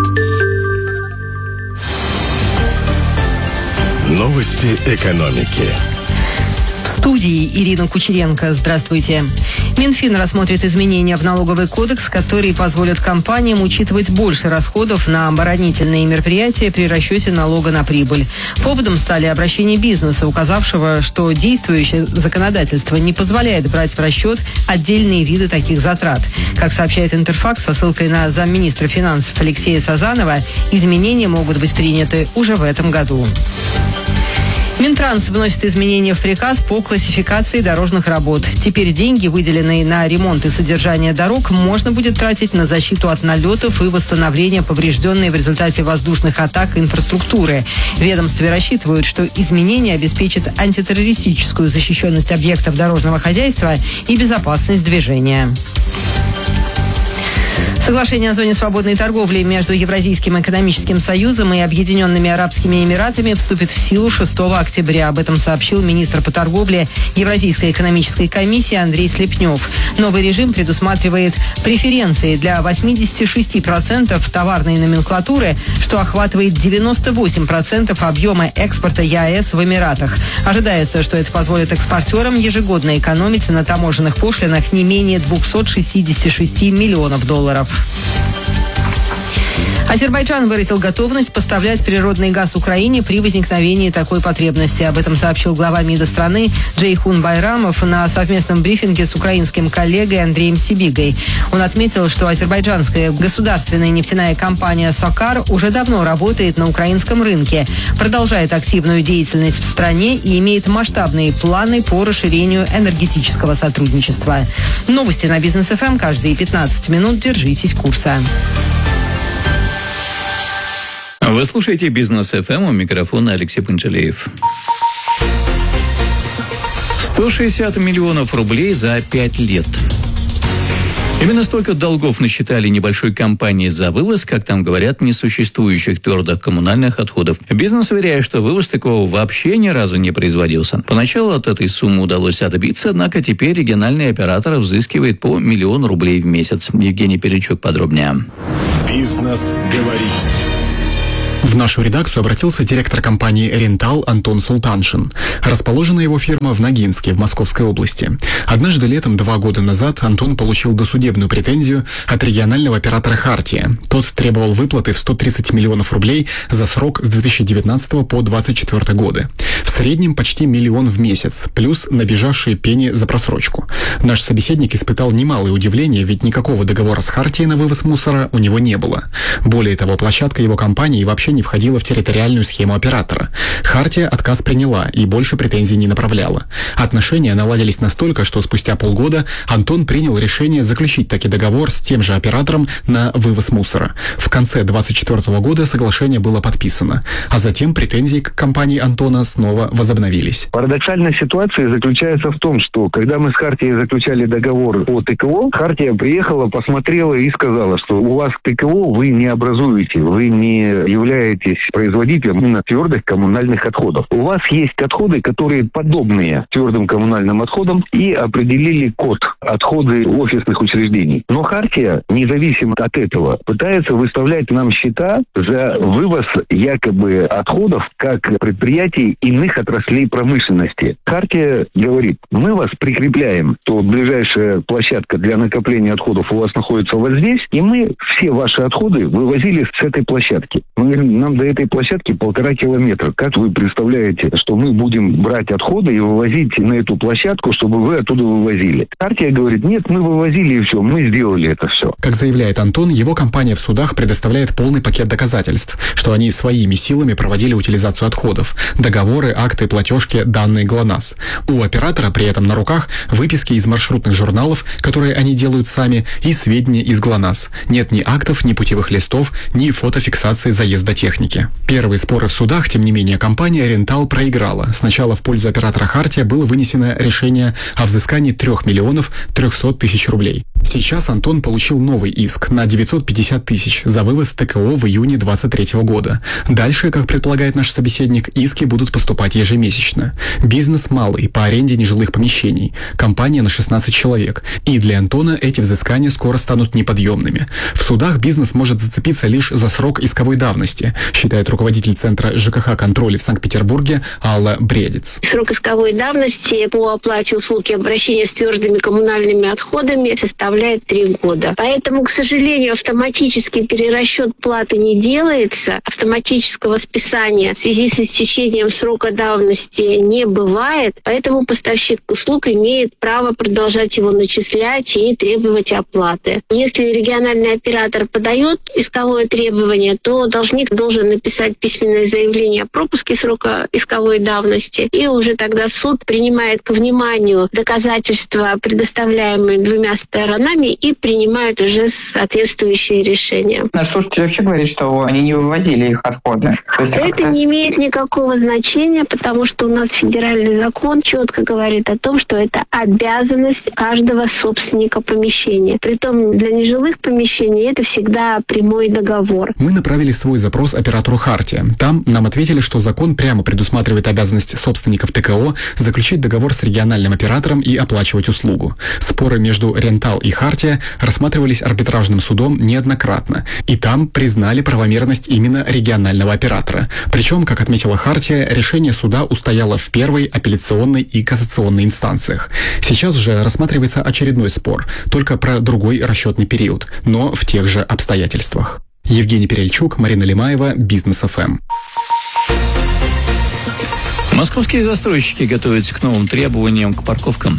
Новости экономики. В студии Ирина Кучеренко. Здравствуйте. Минфин рассмотрит изменения в налоговый кодекс, которые позволят компаниям учитывать больше расходов на оборонительные мероприятия при расчете налога на прибыль. Поводом стали обращения бизнеса, указавшего, что действующее законодательство не позволяет брать в расчет отдельные виды таких затрат. Как сообщает Интерфакс со ссылкой на замминистра финансов Алексея Сазанова, изменения могут быть приняты уже в этом году. Минтранс вносит изменения в приказ по классификации дорожных работ. Теперь деньги, выделенные на ремонт и содержание дорог, можно будет тратить на защиту от налетов и восстановление поврежденной в результате воздушных атак инфраструктуры. В ведомстве рассчитывают, что изменения обеспечат антитеррористическую защищенность объектов дорожного хозяйства и безопасность движения. Соглашение о зоне свободной торговли между Евразийским экономическим союзом и Объединенными Арабскими Эмиратами вступит в силу шестого октября. Об этом сообщил министр по торговле Евразийской экономической комиссии Андрей Слепнев. Новый режим предусматривает преференции для восемьдесят шесть процентов товарной номенклатуры, что охватывает девяносто восемь процентов объема экспорта ЕАЭС в Эмиратах. Ожидается, что это позволит экспортерам ежегодно экономить на таможенных пошлинах не менее двести шестьдесят шесть миллионов долларов. Азербайджан выразил готовность поставлять природный газ Украине при возникновении такой потребности. Об этом сообщил глава МИДа страны Джейхун Байрамов на совместном брифинге с украинским коллегой Андреем Сибигой. Он отметил, что азербайджанская государственная нефтяная компания «Сокар» уже давно работает на украинском рынке, продолжает активную деятельность в стране и имеет масштабные планы по расширению энергетического сотрудничества. Новости на Бизнес эф эм каждые пятнадцать минут. Держитесь курса. Вы слушаете Бизнес эф эм, у микрофона Алексей Панчалеев. сто шестьдесят миллионов рублей за пять лет. Именно столько долгов насчитали небольшой компании за вывоз, как там говорят, несуществующих твердых коммунальных отходов. Бизнес уверяет, что вывоз такого вообще ни разу не производился. Поначалу от этой суммы удалось отбиться, однако теперь региональный оператор взыскивает по миллион рублей в месяц. Евгений Перечук подробнее. Бизнес говорит. В нашу редакцию обратился директор компании «Рентал» Антон Султаншин. Расположена его фирма в Ногинске, в Московской области. Однажды летом два года назад Антон получил досудебную претензию от регионального оператора «Хартия». Тот требовал выплаты в сто тридцать миллионов рублей за срок с две тысячи девятнадцатого по двадцать четвёртый годы. В среднем почти миллион в месяц, плюс набежавшие пени за просрочку. Наш собеседник испытал немалое удивление, ведь никакого договора с «Хартией» на вывоз мусора у него не было. Более того, площадка его компании вообще не входила в территориальную схему оператора. «Хартия» отказ приняла и больше претензий не направляла. Отношения наладились настолько, что спустя полгода Антон принял решение заключить таки договор с тем же оператором на вывоз мусора. В конце двадцать четвёртого года соглашение было подписано, а затем претензии к компании Антона снова возобновились. Парадоксальная ситуация заключается в том, что когда мы с «Хартией» заключали договор по ТКО, «Хартия» приехала, посмотрела и сказала, что у вас ТКО вы не образуете, вы не являетесь производителем именно твердых коммунальных отходов. У вас есть отходы, которые подобные твердым коммунальным отходам, и определили код отходы офисных учреждений. Но «Хартия», независимо от этого, пытается выставлять нам счета за вывоз якобы отходов как предприятий иных отраслей промышленности. «Хартия» говорит, мы вас прикрепляем, то ближайшая площадка для накопления отходов у вас находится вот здесь, и мы все ваши отходы вывозили с этой площадки. Мы говорим, нам до этой площадки полтора километра. Как вы представляете, что мы будем брать отходы и вывозить на эту площадку, чтобы вы оттуда вывозили? «Хартия» говорит, нет, мы вывозили и все, мы сделали это все. Как заявляет Антон, его компания в судах предоставляет полный пакет доказательств, что они своими силами проводили утилизацию отходов. Договоры, акты, платежки, данные ГЛОНАСС. У оператора при этом на руках выписки из маршрутных журналов, которые они делают сами, и сведения из ГЛОНАСС. Нет ни актов, ни путевых листов, ни фотофиксации заезда техники. Первые споры в судах, тем не менее, компания «Рентал» проиграла. Сначала в пользу оператора «Хартия» было вынесено решение о взыскании трех миллионов трехсот тысяч рублей. Сейчас Антон получил новый иск на девятьсот пятьдесят тысяч за вывоз ТКО в июне двадцать третьего года. Дальше, как предполагает наш собеседник, иски будут поступать ежемесячно. Бизнес малый, по аренде нежилых помещений. Компания на шестнадцать человек. И для Антона эти взыскания скоро станут неподъемными. В судах бизнес может зацепиться лишь за срок исковой давности, считает руководитель Центра ЖКХ контроля в Санкт-Петербурге Алла Бредец. Срок исковой давности по оплате услуг и обращения с твердыми коммунальными отходами составляет три года. Поэтому, к сожалению, автоматический перерасчет платы не делается, автоматического списания в связи с истечением срока давности не бывает, поэтому поставщик услуг имеет право продолжать его начислять и требовать оплаты. Если региональный оператор подает исковое требование, то должник должен написать письменное заявление о пропуске срока исковой давности, и уже тогда суд принимает к вниманию доказательства, предоставляемые двумя сторонами, и принимает уже соответствующие решения. Наш слушатель вообще говорит, что они не вывозили их отходы. Это как-то... не имеет никакого значения, потому что у нас федеральный закон четко говорит о том, что это обязанность каждого собственника помещения. Притом для нежилых помещений это всегда прямой договор. Мы направили свой запрос оператору «Хартия». Там нам ответили, что закон прямо предусматривает обязанность собственников ТКО заключить договор с региональным оператором и оплачивать услугу. Споры между «Рентал» и «Хартия» рассматривались арбитражным судом неоднократно, и там признали правомерность именно регионального оператора. Причем, как отметила «Хартия», решение суда устояло в первой, апелляционной и кассационной инстанциях. Сейчас же рассматривается очередной спор, только про другой расчетный период, но в тех же обстоятельствах. Евгений Перельчук, Марина Лимаева, Бизнес эф эм. Московские застройщики готовятся к новым требованиям к парковкам.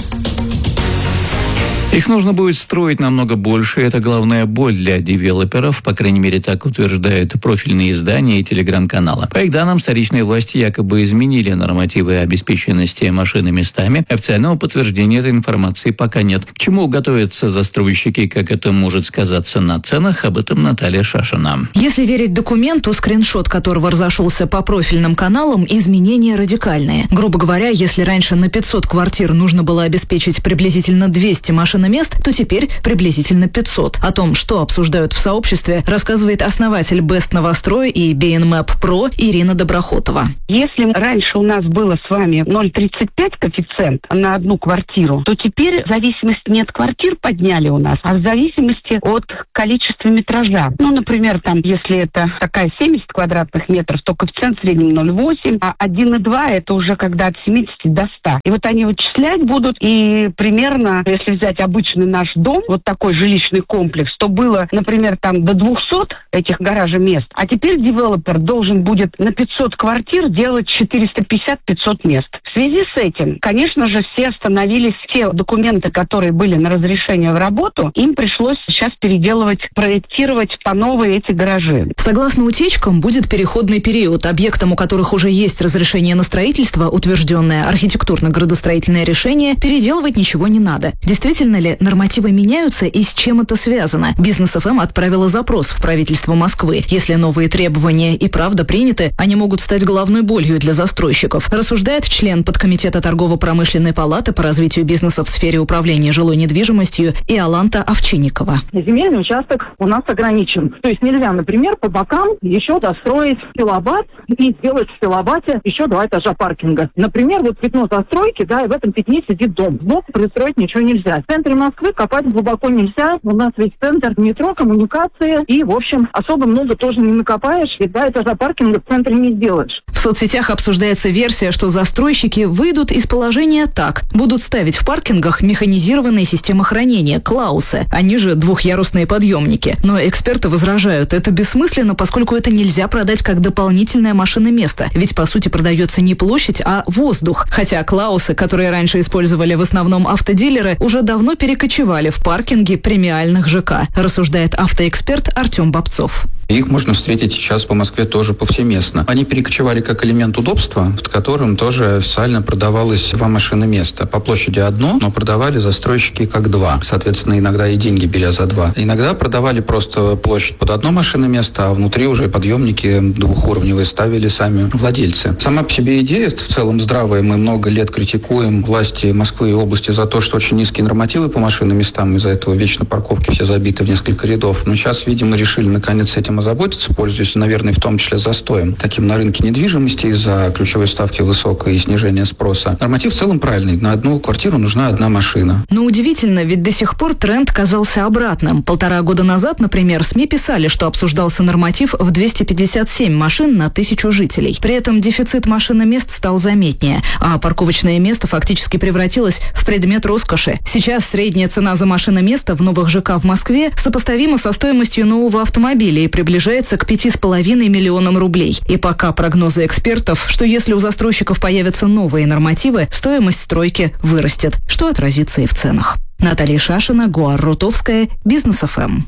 Их нужно будет строить намного больше, и это главная боль для девелоперов, по крайней мере, так утверждают профильные издания и телеграм-каналы. По их данным, столичные власти якобы изменили нормативы обеспеченности машин и местами. Официального подтверждения этой информации пока нет. К чему готовятся застройщики, как это может сказаться на ценах, об этом Наталья Шашина. Если верить документу, скриншот которого разошелся по профильным каналам, изменения радикальные. Грубо говоря, если раньше на пятьсот квартир нужно было обеспечить приблизительно двести машин мест, то теперь приблизительно пятьсот. О том, что обсуждают в сообществе, рассказывает основатель Best Новострой и би эн мэп про Ирина Доброхотова. Если раньше у нас было с вами ноль целых тридцать пять коэффициент на одну квартиру, то теперь в зависимости не от квартир подняли у нас, а в зависимости от количества метража. Ну, например, там, если это такая семьдесят квадратных метров, то коэффициент в среднем ноль целых восемь, а один целых два это уже когда от семидесяти до ста. И вот они вычислять будут, и примерно, если взять обычный наш дом, вот такой жилищный комплекс, то было, например, там до двухсот этих гаража-мест, а теперь девелопер должен будет на пятьсот квартир делать четыреста пятьдесят - пятьсот мест. В связи с этим, конечно же, все остановились, те документы, которые были на разрешение в работу, им пришлось сейчас переделывать, проектировать по новой эти гаражи. Согласно утечкам, будет переходный период. Объектам, у которых уже есть разрешение на строительство, утвержденное архитектурно-градостроительное решение, переделывать ничего не надо. Действительно ли нормативы меняются и с чем это связано? Бизнес эф эм отправила запрос в правительство Москвы. Если новые требования и правда приняты, они могут стать головной болью для застройщиков, рассуждает член подкомитета торгово-промышленной палаты по развитию бизнеса в сфере управления жилой недвижимостью Иоланта Овчинникова. Земельный участок у нас ограничен. То есть нельзя, например, по бокам еще достроить киловатт и сделать в киловатте еще два этажа паркинга. Например, вот пятно застройки, да, и в этом пятне сидит дом. Сбоку пристроить ничего нельзя. В центре Москвы копать глубоко нельзя. У нас весь центр метро, коммуникации. И, в общем, особо много тоже не накопаешь. И два этажа паркинга в центре не сделаешь. В соцсетях обсуждается версия, что застройщики выйдут из положения так. Будут ставить в паркингах механизированные системы хранения, клаусы. Они же двухъярусные подъемники. Но эксперты возражают, это бессмысленно, поскольку это нельзя продать как дополнительное машиноместо. Ведь, по сути, продается не площадь, а воздух. Хотя клаусы, которые раньше использовали в основном автодилеры, уже давно перекочевали в паркинги премиальных ЖК, рассуждает автоэксперт Артем Бобцов. Их можно встретить сейчас по Москве тоже повсеместно. Они перекочевали как элемент удобства, под которым тоже официально продавалось два машины места. По площади одно, но продавали застройщики как два. Соответственно, иногда и деньги беря за два. Иногда продавали просто площадь под одно машины место, а внутри уже подъемники двухуровневые ставили сами владельцы. Сама по себе идея в целом здравая. Мы много лет критикуем власти Москвы и области за то, что очень низкие нормативы по машинным местам. Из-за этого вечно парковки все забиты в несколько рядов. Но сейчас, видимо, решили наконец с этим озаботиться, пользуясь, наверное, в том числе застоем таким на рынке недвижимости из-за ключевой ставки высокой и снижения спроса. Норматив в целом правильный. На одну квартиру нужна одна машина. Но удивительно, ведь до сих пор тренд казался обратным. Полтора года назад, например, СМИ писали, что обсуждался норматив в двести пятьдесят семь машин на тысячу жителей. При этом дефицит машиномест стал заметнее, а парковочное место фактически превратилось в предмет роскоши. Сейчас средняя цена за машиноместо в новых ЖК в Москве сопоставима со стоимостью нового автомобиля и приближается к пяти с половиной миллионам рублей. И пока прогнозы экспертов, что если у застройщиков появятся новые нормативы, стоимость стройки вырастет, что отразится и в ценах. Наталья Шашина, Гуар Рутовская, Бизнес эф эм.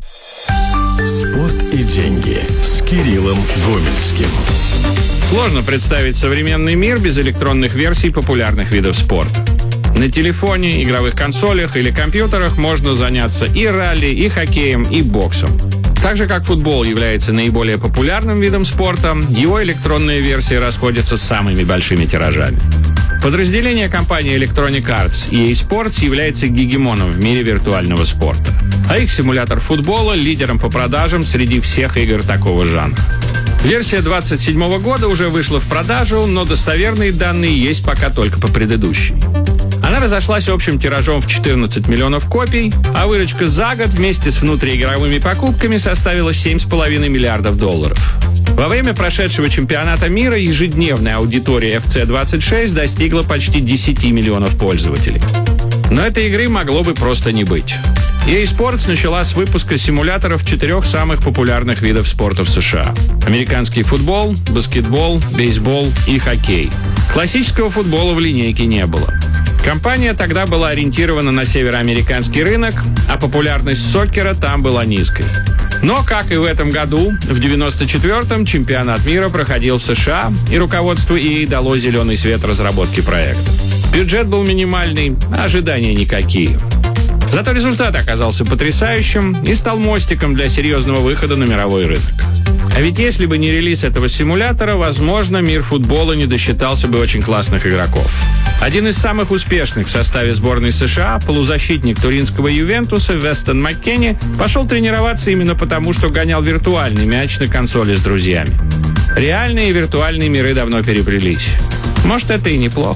Спорт и деньги с Кириллом Гомельским. Сложно представить современный мир без электронных версий популярных видов спорта. На телефоне, игровых консолях или компьютерах можно заняться и ралли, и хоккеем, и боксом. Так же, как футбол является наиболее популярным видом спорта, его электронные версии расходятся с самыми большими тиражами. Подразделение компании Electronic Arts и и эй Sports является гегемоном в мире виртуального спорта. А их симулятор футбола – лидером по продажам среди всех игр такого жанра. Версия двадцать седьмого года уже вышла в продажу, но достоверные данные есть пока только по предыдущей. Она разошлась общим тиражом в четырнадцать миллионов копий, а выручка за год вместе с внутриигровыми покупками составила семь с половиной миллиардов долларов. Во время прошедшего чемпионата мира ежедневная аудитория эф си двадцать шесть достигла почти десять миллионов пользователей. Но этой игры могло бы просто не быть. и эй Sports начала с выпуска симуляторов четырех самых популярных видов спорта в США. Американский футбол, баскетбол, бейсбол и хоккей. Классического футбола в линейке не было. Компания тогда была ориентирована на североамериканский рынок, а популярность соккера там была низкой. Но, как и в этом году, в девяносто четвёртом чемпионат мира проходил в США, и руководству и эй дало зеленый свет разработки проекта. Бюджет был минимальный, а ожидания никакие. Зато результат оказался потрясающим и стал мостиком для серьезного выхода на мировой рынок. А ведь если бы не релиз этого симулятора, возможно, мир футбола не досчитался бы очень классных игроков. Один из самых успешных в составе сборной США, полузащитник туринского Ювентуса Вестон Маккенни, пошел тренироваться именно потому, что гонял виртуальный мяч на консоли с друзьями. Реальные и виртуальные миры давно переплелись. Может, это и неплохо.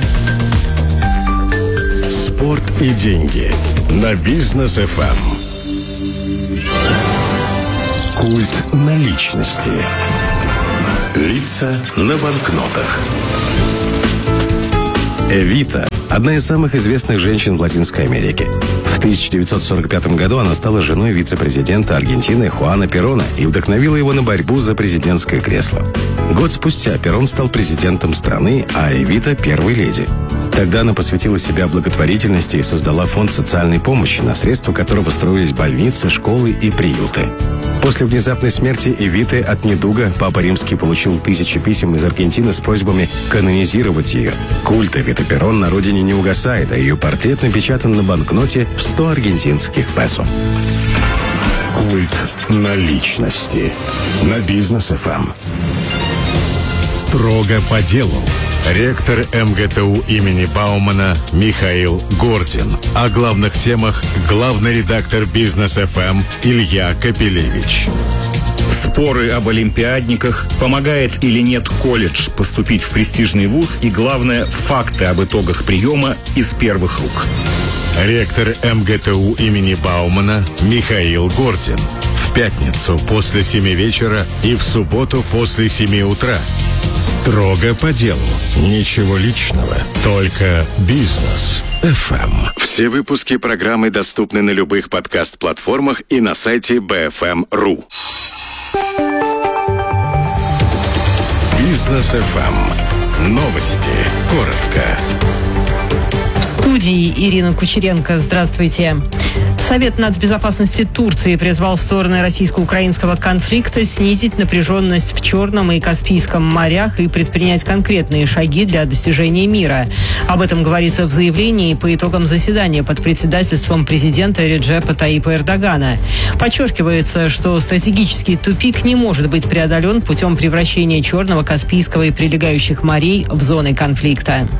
Спорт и деньги на Бизнес эф эм. Культ наличности. Лица на банкнотах. Эвита – одна из самых известных женщин в Латинской Америке. В тысяча девятьсот сорок пятом году она стала женой вице-президента Аргентины Хуана Перона и вдохновила его на борьбу за президентское кресло. Год спустя Перон стал президентом страны, а Эвита – первой леди. Тогда она посвятила себя благотворительности и создала фонд социальной помощи, на средства которого строились больницы, школы и приюты. После внезапной смерти Эвиты от недуга Папа Римский получил тысячи писем из Аргентины с просьбами канонизировать ее. Культ Эвиты Перон на родине не угасает, а ее портрет напечатан на банкноте в сто аргентинских песо. Культ наличности на Бизнес эф эм. Строго по делу. Ректор эм гэ тэ у имени Баумана Михаил Гордин. О главных темах главный редактор Бизнес эф эм Илья Капелевич. Споры об олимпиадниках, помогает или нет колледж поступить в престижный вуз и, главное, факты об итогах приема из первых рук. Ректор эм гэ тэ у имени Баумана Михаил Гордин. В пятницу после семи вечера и в субботу после семи утра. Строго по делу. Ничего личного. Только Бизнес эф эм. Все выпуски программы доступны на любых подкаст-платформах и на сайте би эф эм точка ру. Бизнес эф эм. Новости. Коротко. В студии Ирина Кучеренко. Здравствуйте. Совет нацбезопасности Турции призвал стороны российско-украинского конфликта снизить напряженность в Черном и Каспийском морях и предпринять конкретные шаги для достижения мира. Об этом говорится в заявлении по итогам заседания под председательством президента Реджепа Таипа Эрдогана. Подчеркивается, что стратегический тупик не может быть преодолен путем превращения Черного, Каспийского и прилегающих морей в зоны конфликта.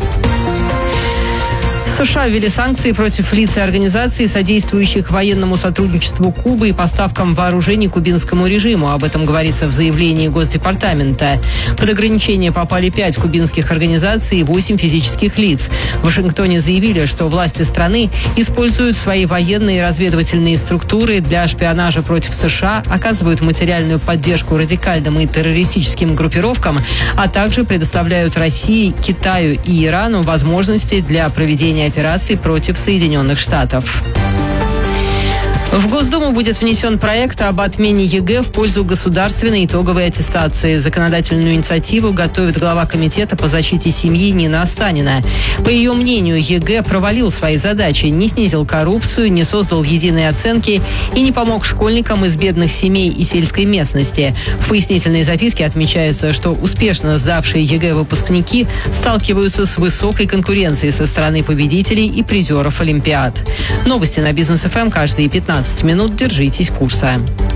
США ввели санкции против лиц и организаций, содействующих военному сотрудничеству Кубы и поставкам вооружений кубинскому режиму. Об этом говорится в заявлении Госдепартамента. Под ограничения попали пять кубинских организаций и восемь физических лиц. В Вашингтоне заявили, что власти страны используют свои военные и разведывательные структуры для шпионажа против США, оказывают материальную поддержку радикальным и террористическим группировкам, а также предоставляют России, Китаю и Ирану возможности для проведения операций против Соединенных Штатов. В Госдуму будет внесен проект об отмене ЕГЭ в пользу государственной итоговой аттестации. Законодательную инициативу готовит глава комитета по защите семьи Нина Останина. По ее мнению, ЕГЭ провалил свои задачи, не снизил коррупцию, не создал единой оценки и не помог школьникам из бедных семей и сельской местности. В пояснительной записке отмечается, что успешно сдавшие ЕГЭ выпускники сталкиваются с высокой конкуренцией со стороны победителей и призеров Олимпиад. Новости на Бизнес эф эм каждые пятнадцать минут. Держитесь курса.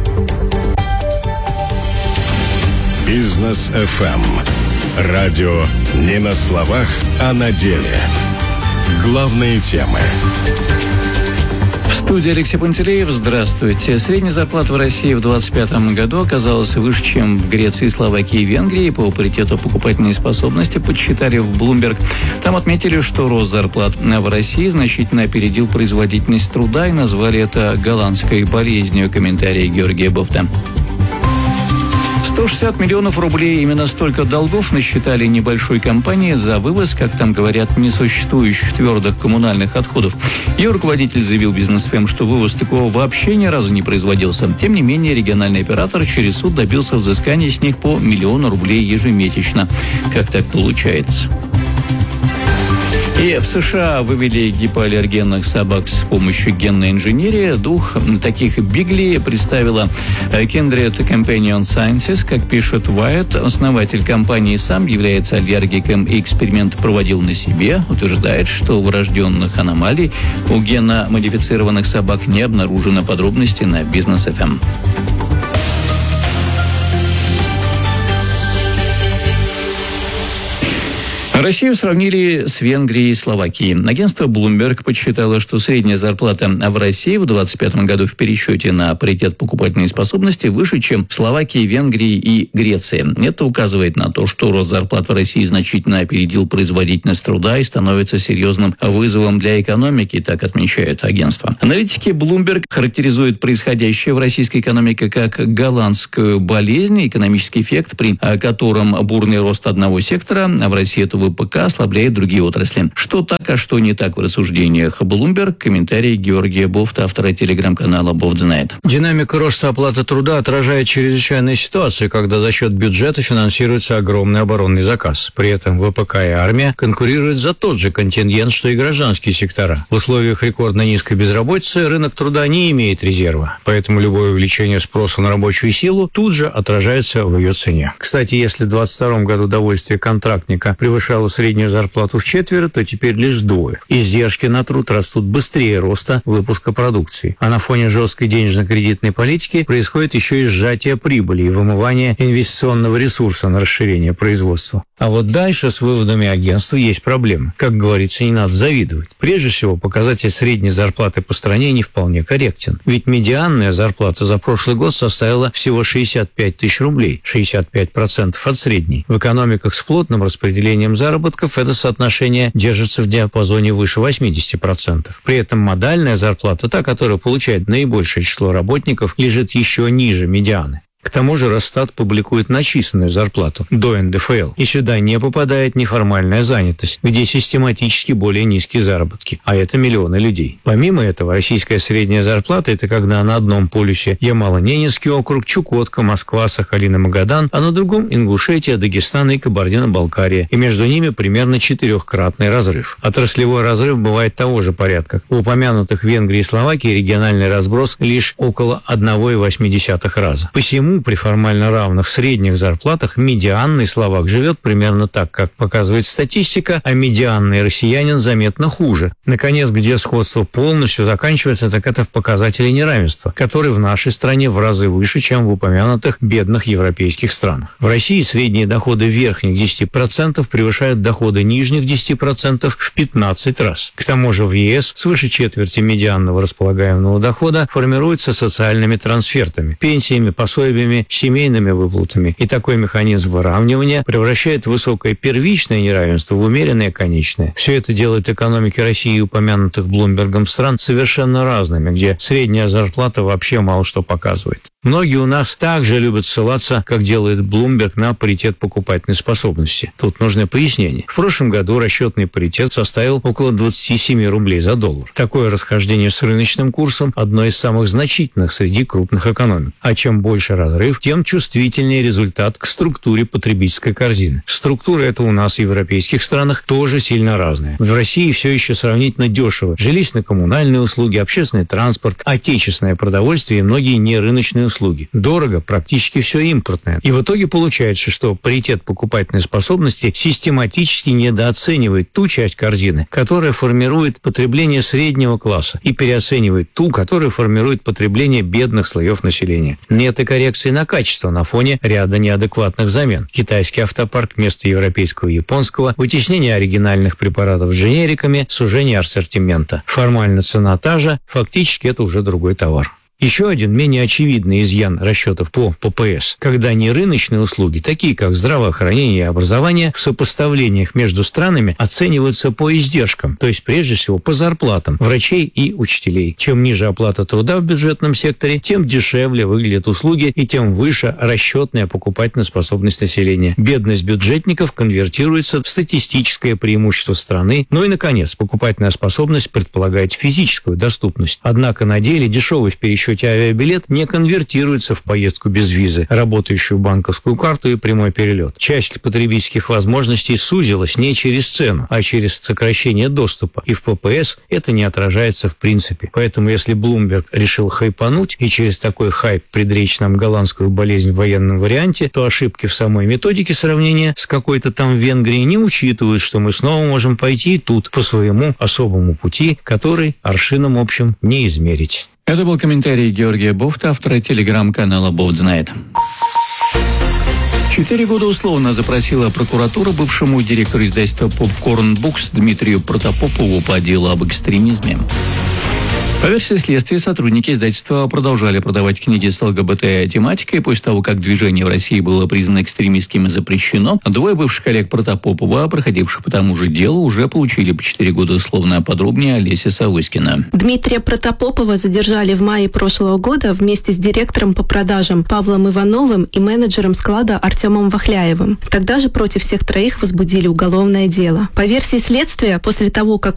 Бизнес эф эм. Радио не на словах, а на деле. Главные темы. В студии Алексей Пантелеев. Здравствуйте. Средняя зарплата в России в двадцать пятом году оказалась выше, чем в Греции, Словакии и Венгрии. По паритету покупательной способности подсчитали в Bloomberg. Там отметили, что рост зарплат в России значительно опередил производительность труда и назвали это голландской болезнью. Комментарий Георгия Бофта. В сто шестьдесят миллионов рублей, именно столько долгов насчитали небольшой компании за вывоз, как там говорят, несуществующих твердых коммунальных отходов. Ее руководитель заявил Бизнес эф эм, что вывоз такого вообще ни разу не производился. Тем не менее, региональный оператор через суд добился взыскания с них по миллиону рублей ежемесячно. Как так получается? И в США вывели гипоаллергенных собак с помощью генной инженерии. Двух таких бигли представила Kindred Companion Sciences. Как пишет Wired, основатель компании сам является аллергиком и эксперимент проводил на себе. Утверждает, что врожденных аномалий у генно-модифицированных собак не обнаружено. Подробности на Бизнес эф эм. Россию сравнили с Венгрией и Словакией. Агентство Bloomberg подсчитало, что средняя зарплата в России в двадцать пятом году в пересчете на паритет покупательной способности выше, чем в Словакии, Венгрии и Греции. Это указывает на то, что рост зарплат в России значительно опередил производительность труда и становится серьезным вызовом для экономики, так отмечает агентство. Аналитики Bloomberg характеризуют происходящее в российской экономике как голландскую болезнь, экономический эффект, при котором бурный рост одного сектора, а в России это ВПК, ослабляет другие отрасли. Что так, а что не так в рассуждениях Bloomberg? Комментарий Георгия Бофта, автора телеграм-канала Бофт знает. Динамика роста оплаты труда отражает чрезвычайную ситуацию, когда за счет бюджета финансируется огромный оборонный заказ. При этом ВПК и армия конкурируют за тот же контингент, что и гражданские сектора. В условиях рекордно низкой безработицы рынок труда не имеет резерва, поэтому любое увеличение спроса на рабочую силу тут же отражается в ее цене. Кстати, если в двадцать втором году довольствие контрактника превышало среднюю зарплату в четверо, то теперь лишь вдвое. Издержки на труд растут быстрее роста выпуска продукции. А на фоне жесткой денежно-кредитной политики происходит еще и сжатие прибыли и вымывание инвестиционного ресурса на расширение производства. А вот дальше с выводами агентства есть проблемы. Как говорится, не надо завидовать. Прежде всего, показатель средней зарплаты по стране не вполне корректен. Ведь медианная зарплата за прошлый год составила всего шестьдесят пять тысяч рублей, шестьдесят пять процентов от средней. В экономиках с плотным распределением заработков это соотношение держится в диапазоне выше восемьдесят процентов. При этом модальная зарплата, та, которая получает наибольшее число работников, лежит еще ниже медианы. К тому же Росстат публикует начисленную зарплату до эн дэ эф эл, и сюда не попадает неформальная занятость, где систематически более низкие заработки, а это миллионы людей. Помимо этого, российская средняя зарплата – это когда на одном полюсе Ямало-Ненецкий округ, Чукотка, Москва, Сахалин и Магадан, а на другом – Ингушетия, Дагестан и Кабардино-Балкария, и между ними примерно четырехкратный разрыв. Отраслевой разрыв бывает того же порядка. У упомянутых Венгрии и Словакии региональный разброс лишь около одна целая восемь десятых раза. Посему при формально равных средних зарплатах медианный словак живет примерно так, как показывает статистика, а медианный россиянин заметно хуже. Наконец, где сходство полностью заканчивается, так это в показателе неравенства, который в нашей стране в разы выше, чем в упомянутых бедных европейских странах. В России средние доходы верхних десяти процентов превышают доходы нижних десяти процентов в пятнадцать раз. К тому же в е эс свыше четверти медианного располагаемого дохода формируется социальными трансфертами, пенсиями, пособиями, семейными выплатами. И такой механизм выравнивания превращает высокое первичное неравенство в умеренное конечное. Все это делает экономики России и упомянутых Блумбергом стран совершенно разными, где средняя зарплата вообще мало что показывает. Многие у нас также любят ссылаться, как делает Bloomberg, на паритет покупательной способности. Тут нужно пояснение. В прошлом году расчетный паритет составил около двадцать семь рублей за доллар. Такое расхождение с рыночным курсом одно из самых значительных среди крупных экономик. А чем больше разрыв, тем чувствительнее результат к структуре потребительской корзины. Структура эта у нас в европейских странах тоже сильно разная. В России все еще сравнительно дешево. Жилищно-коммунальные услуги, общественный транспорт, отечественное продовольствие и многие нерыночные услуги. Услуги. Дорого, практически все импортное. И в итоге получается, что паритет покупательной способности систематически недооценивает ту часть корзины, которая формирует потребление среднего класса, и переоценивает ту, которая формирует потребление бедных слоев населения. Нет и коррекции на качество на фоне ряда неадекватных замен. Китайский автопарк вместо европейского и японского, вытеснение оригинальных препаратов дженериками, сужение ассортимента. Формально цена та же, фактически это уже другой товар. Еще один менее очевидный изъян расчетов по ППС, когда нерыночные услуги, такие как здравоохранение и образование, в сопоставлениях между странами оцениваются по издержкам, то есть прежде всего по зарплатам врачей и учителей. Чем ниже оплата труда в бюджетном секторе, тем дешевле выглядят услуги и тем выше расчетная покупательная способность населения. Бедность бюджетников конвертируется в статистическое преимущество страны. Ну и, наконец, покупательная способность предполагает физическую доступность. Однако на деле дешевый в пересчете авиабилет не конвертируется в поездку без визы, работающую банковскую карту и прямой перелет. Часть потребительских возможностей сузилась не через цену, а через сокращение доступа. И в ППС это не отражается в принципе. Поэтому если Bloomberg решил хайпануть и через такой хайп предречь нам голландскую болезнь в военном варианте, то ошибки в самой методике сравнения с какой-то там Венгрией не учитывают, что мы снова можем пойти тут по своему особому пути, который аршином общим не измерить. Это был комментарий Георгия Бофта, автора телеграм-канала «Бофт знает». Четыре года условно запросила прокуратура бывшему директору издательства «Попкорн Букс» Дмитрию Протопопову по делу об экстремизме. По версии следствия, сотрудники издательства продолжали продавать книги с ЛГБТ-тематикой. После того, как движение в России было признано экстремистским и запрещено, двое бывших коллег Протопопова, проходивших по тому же делу, уже получили по четыре года условно. Подробнее Олеся Савоськина. Дмитрия Протопопова задержали в мае прошлого года вместе с директором по продажам Павлом Ивановым и менеджером склада Артемом Вахляевым. Тогда же против всех троих возбудили уголовное дело. По версии следствия, после того, как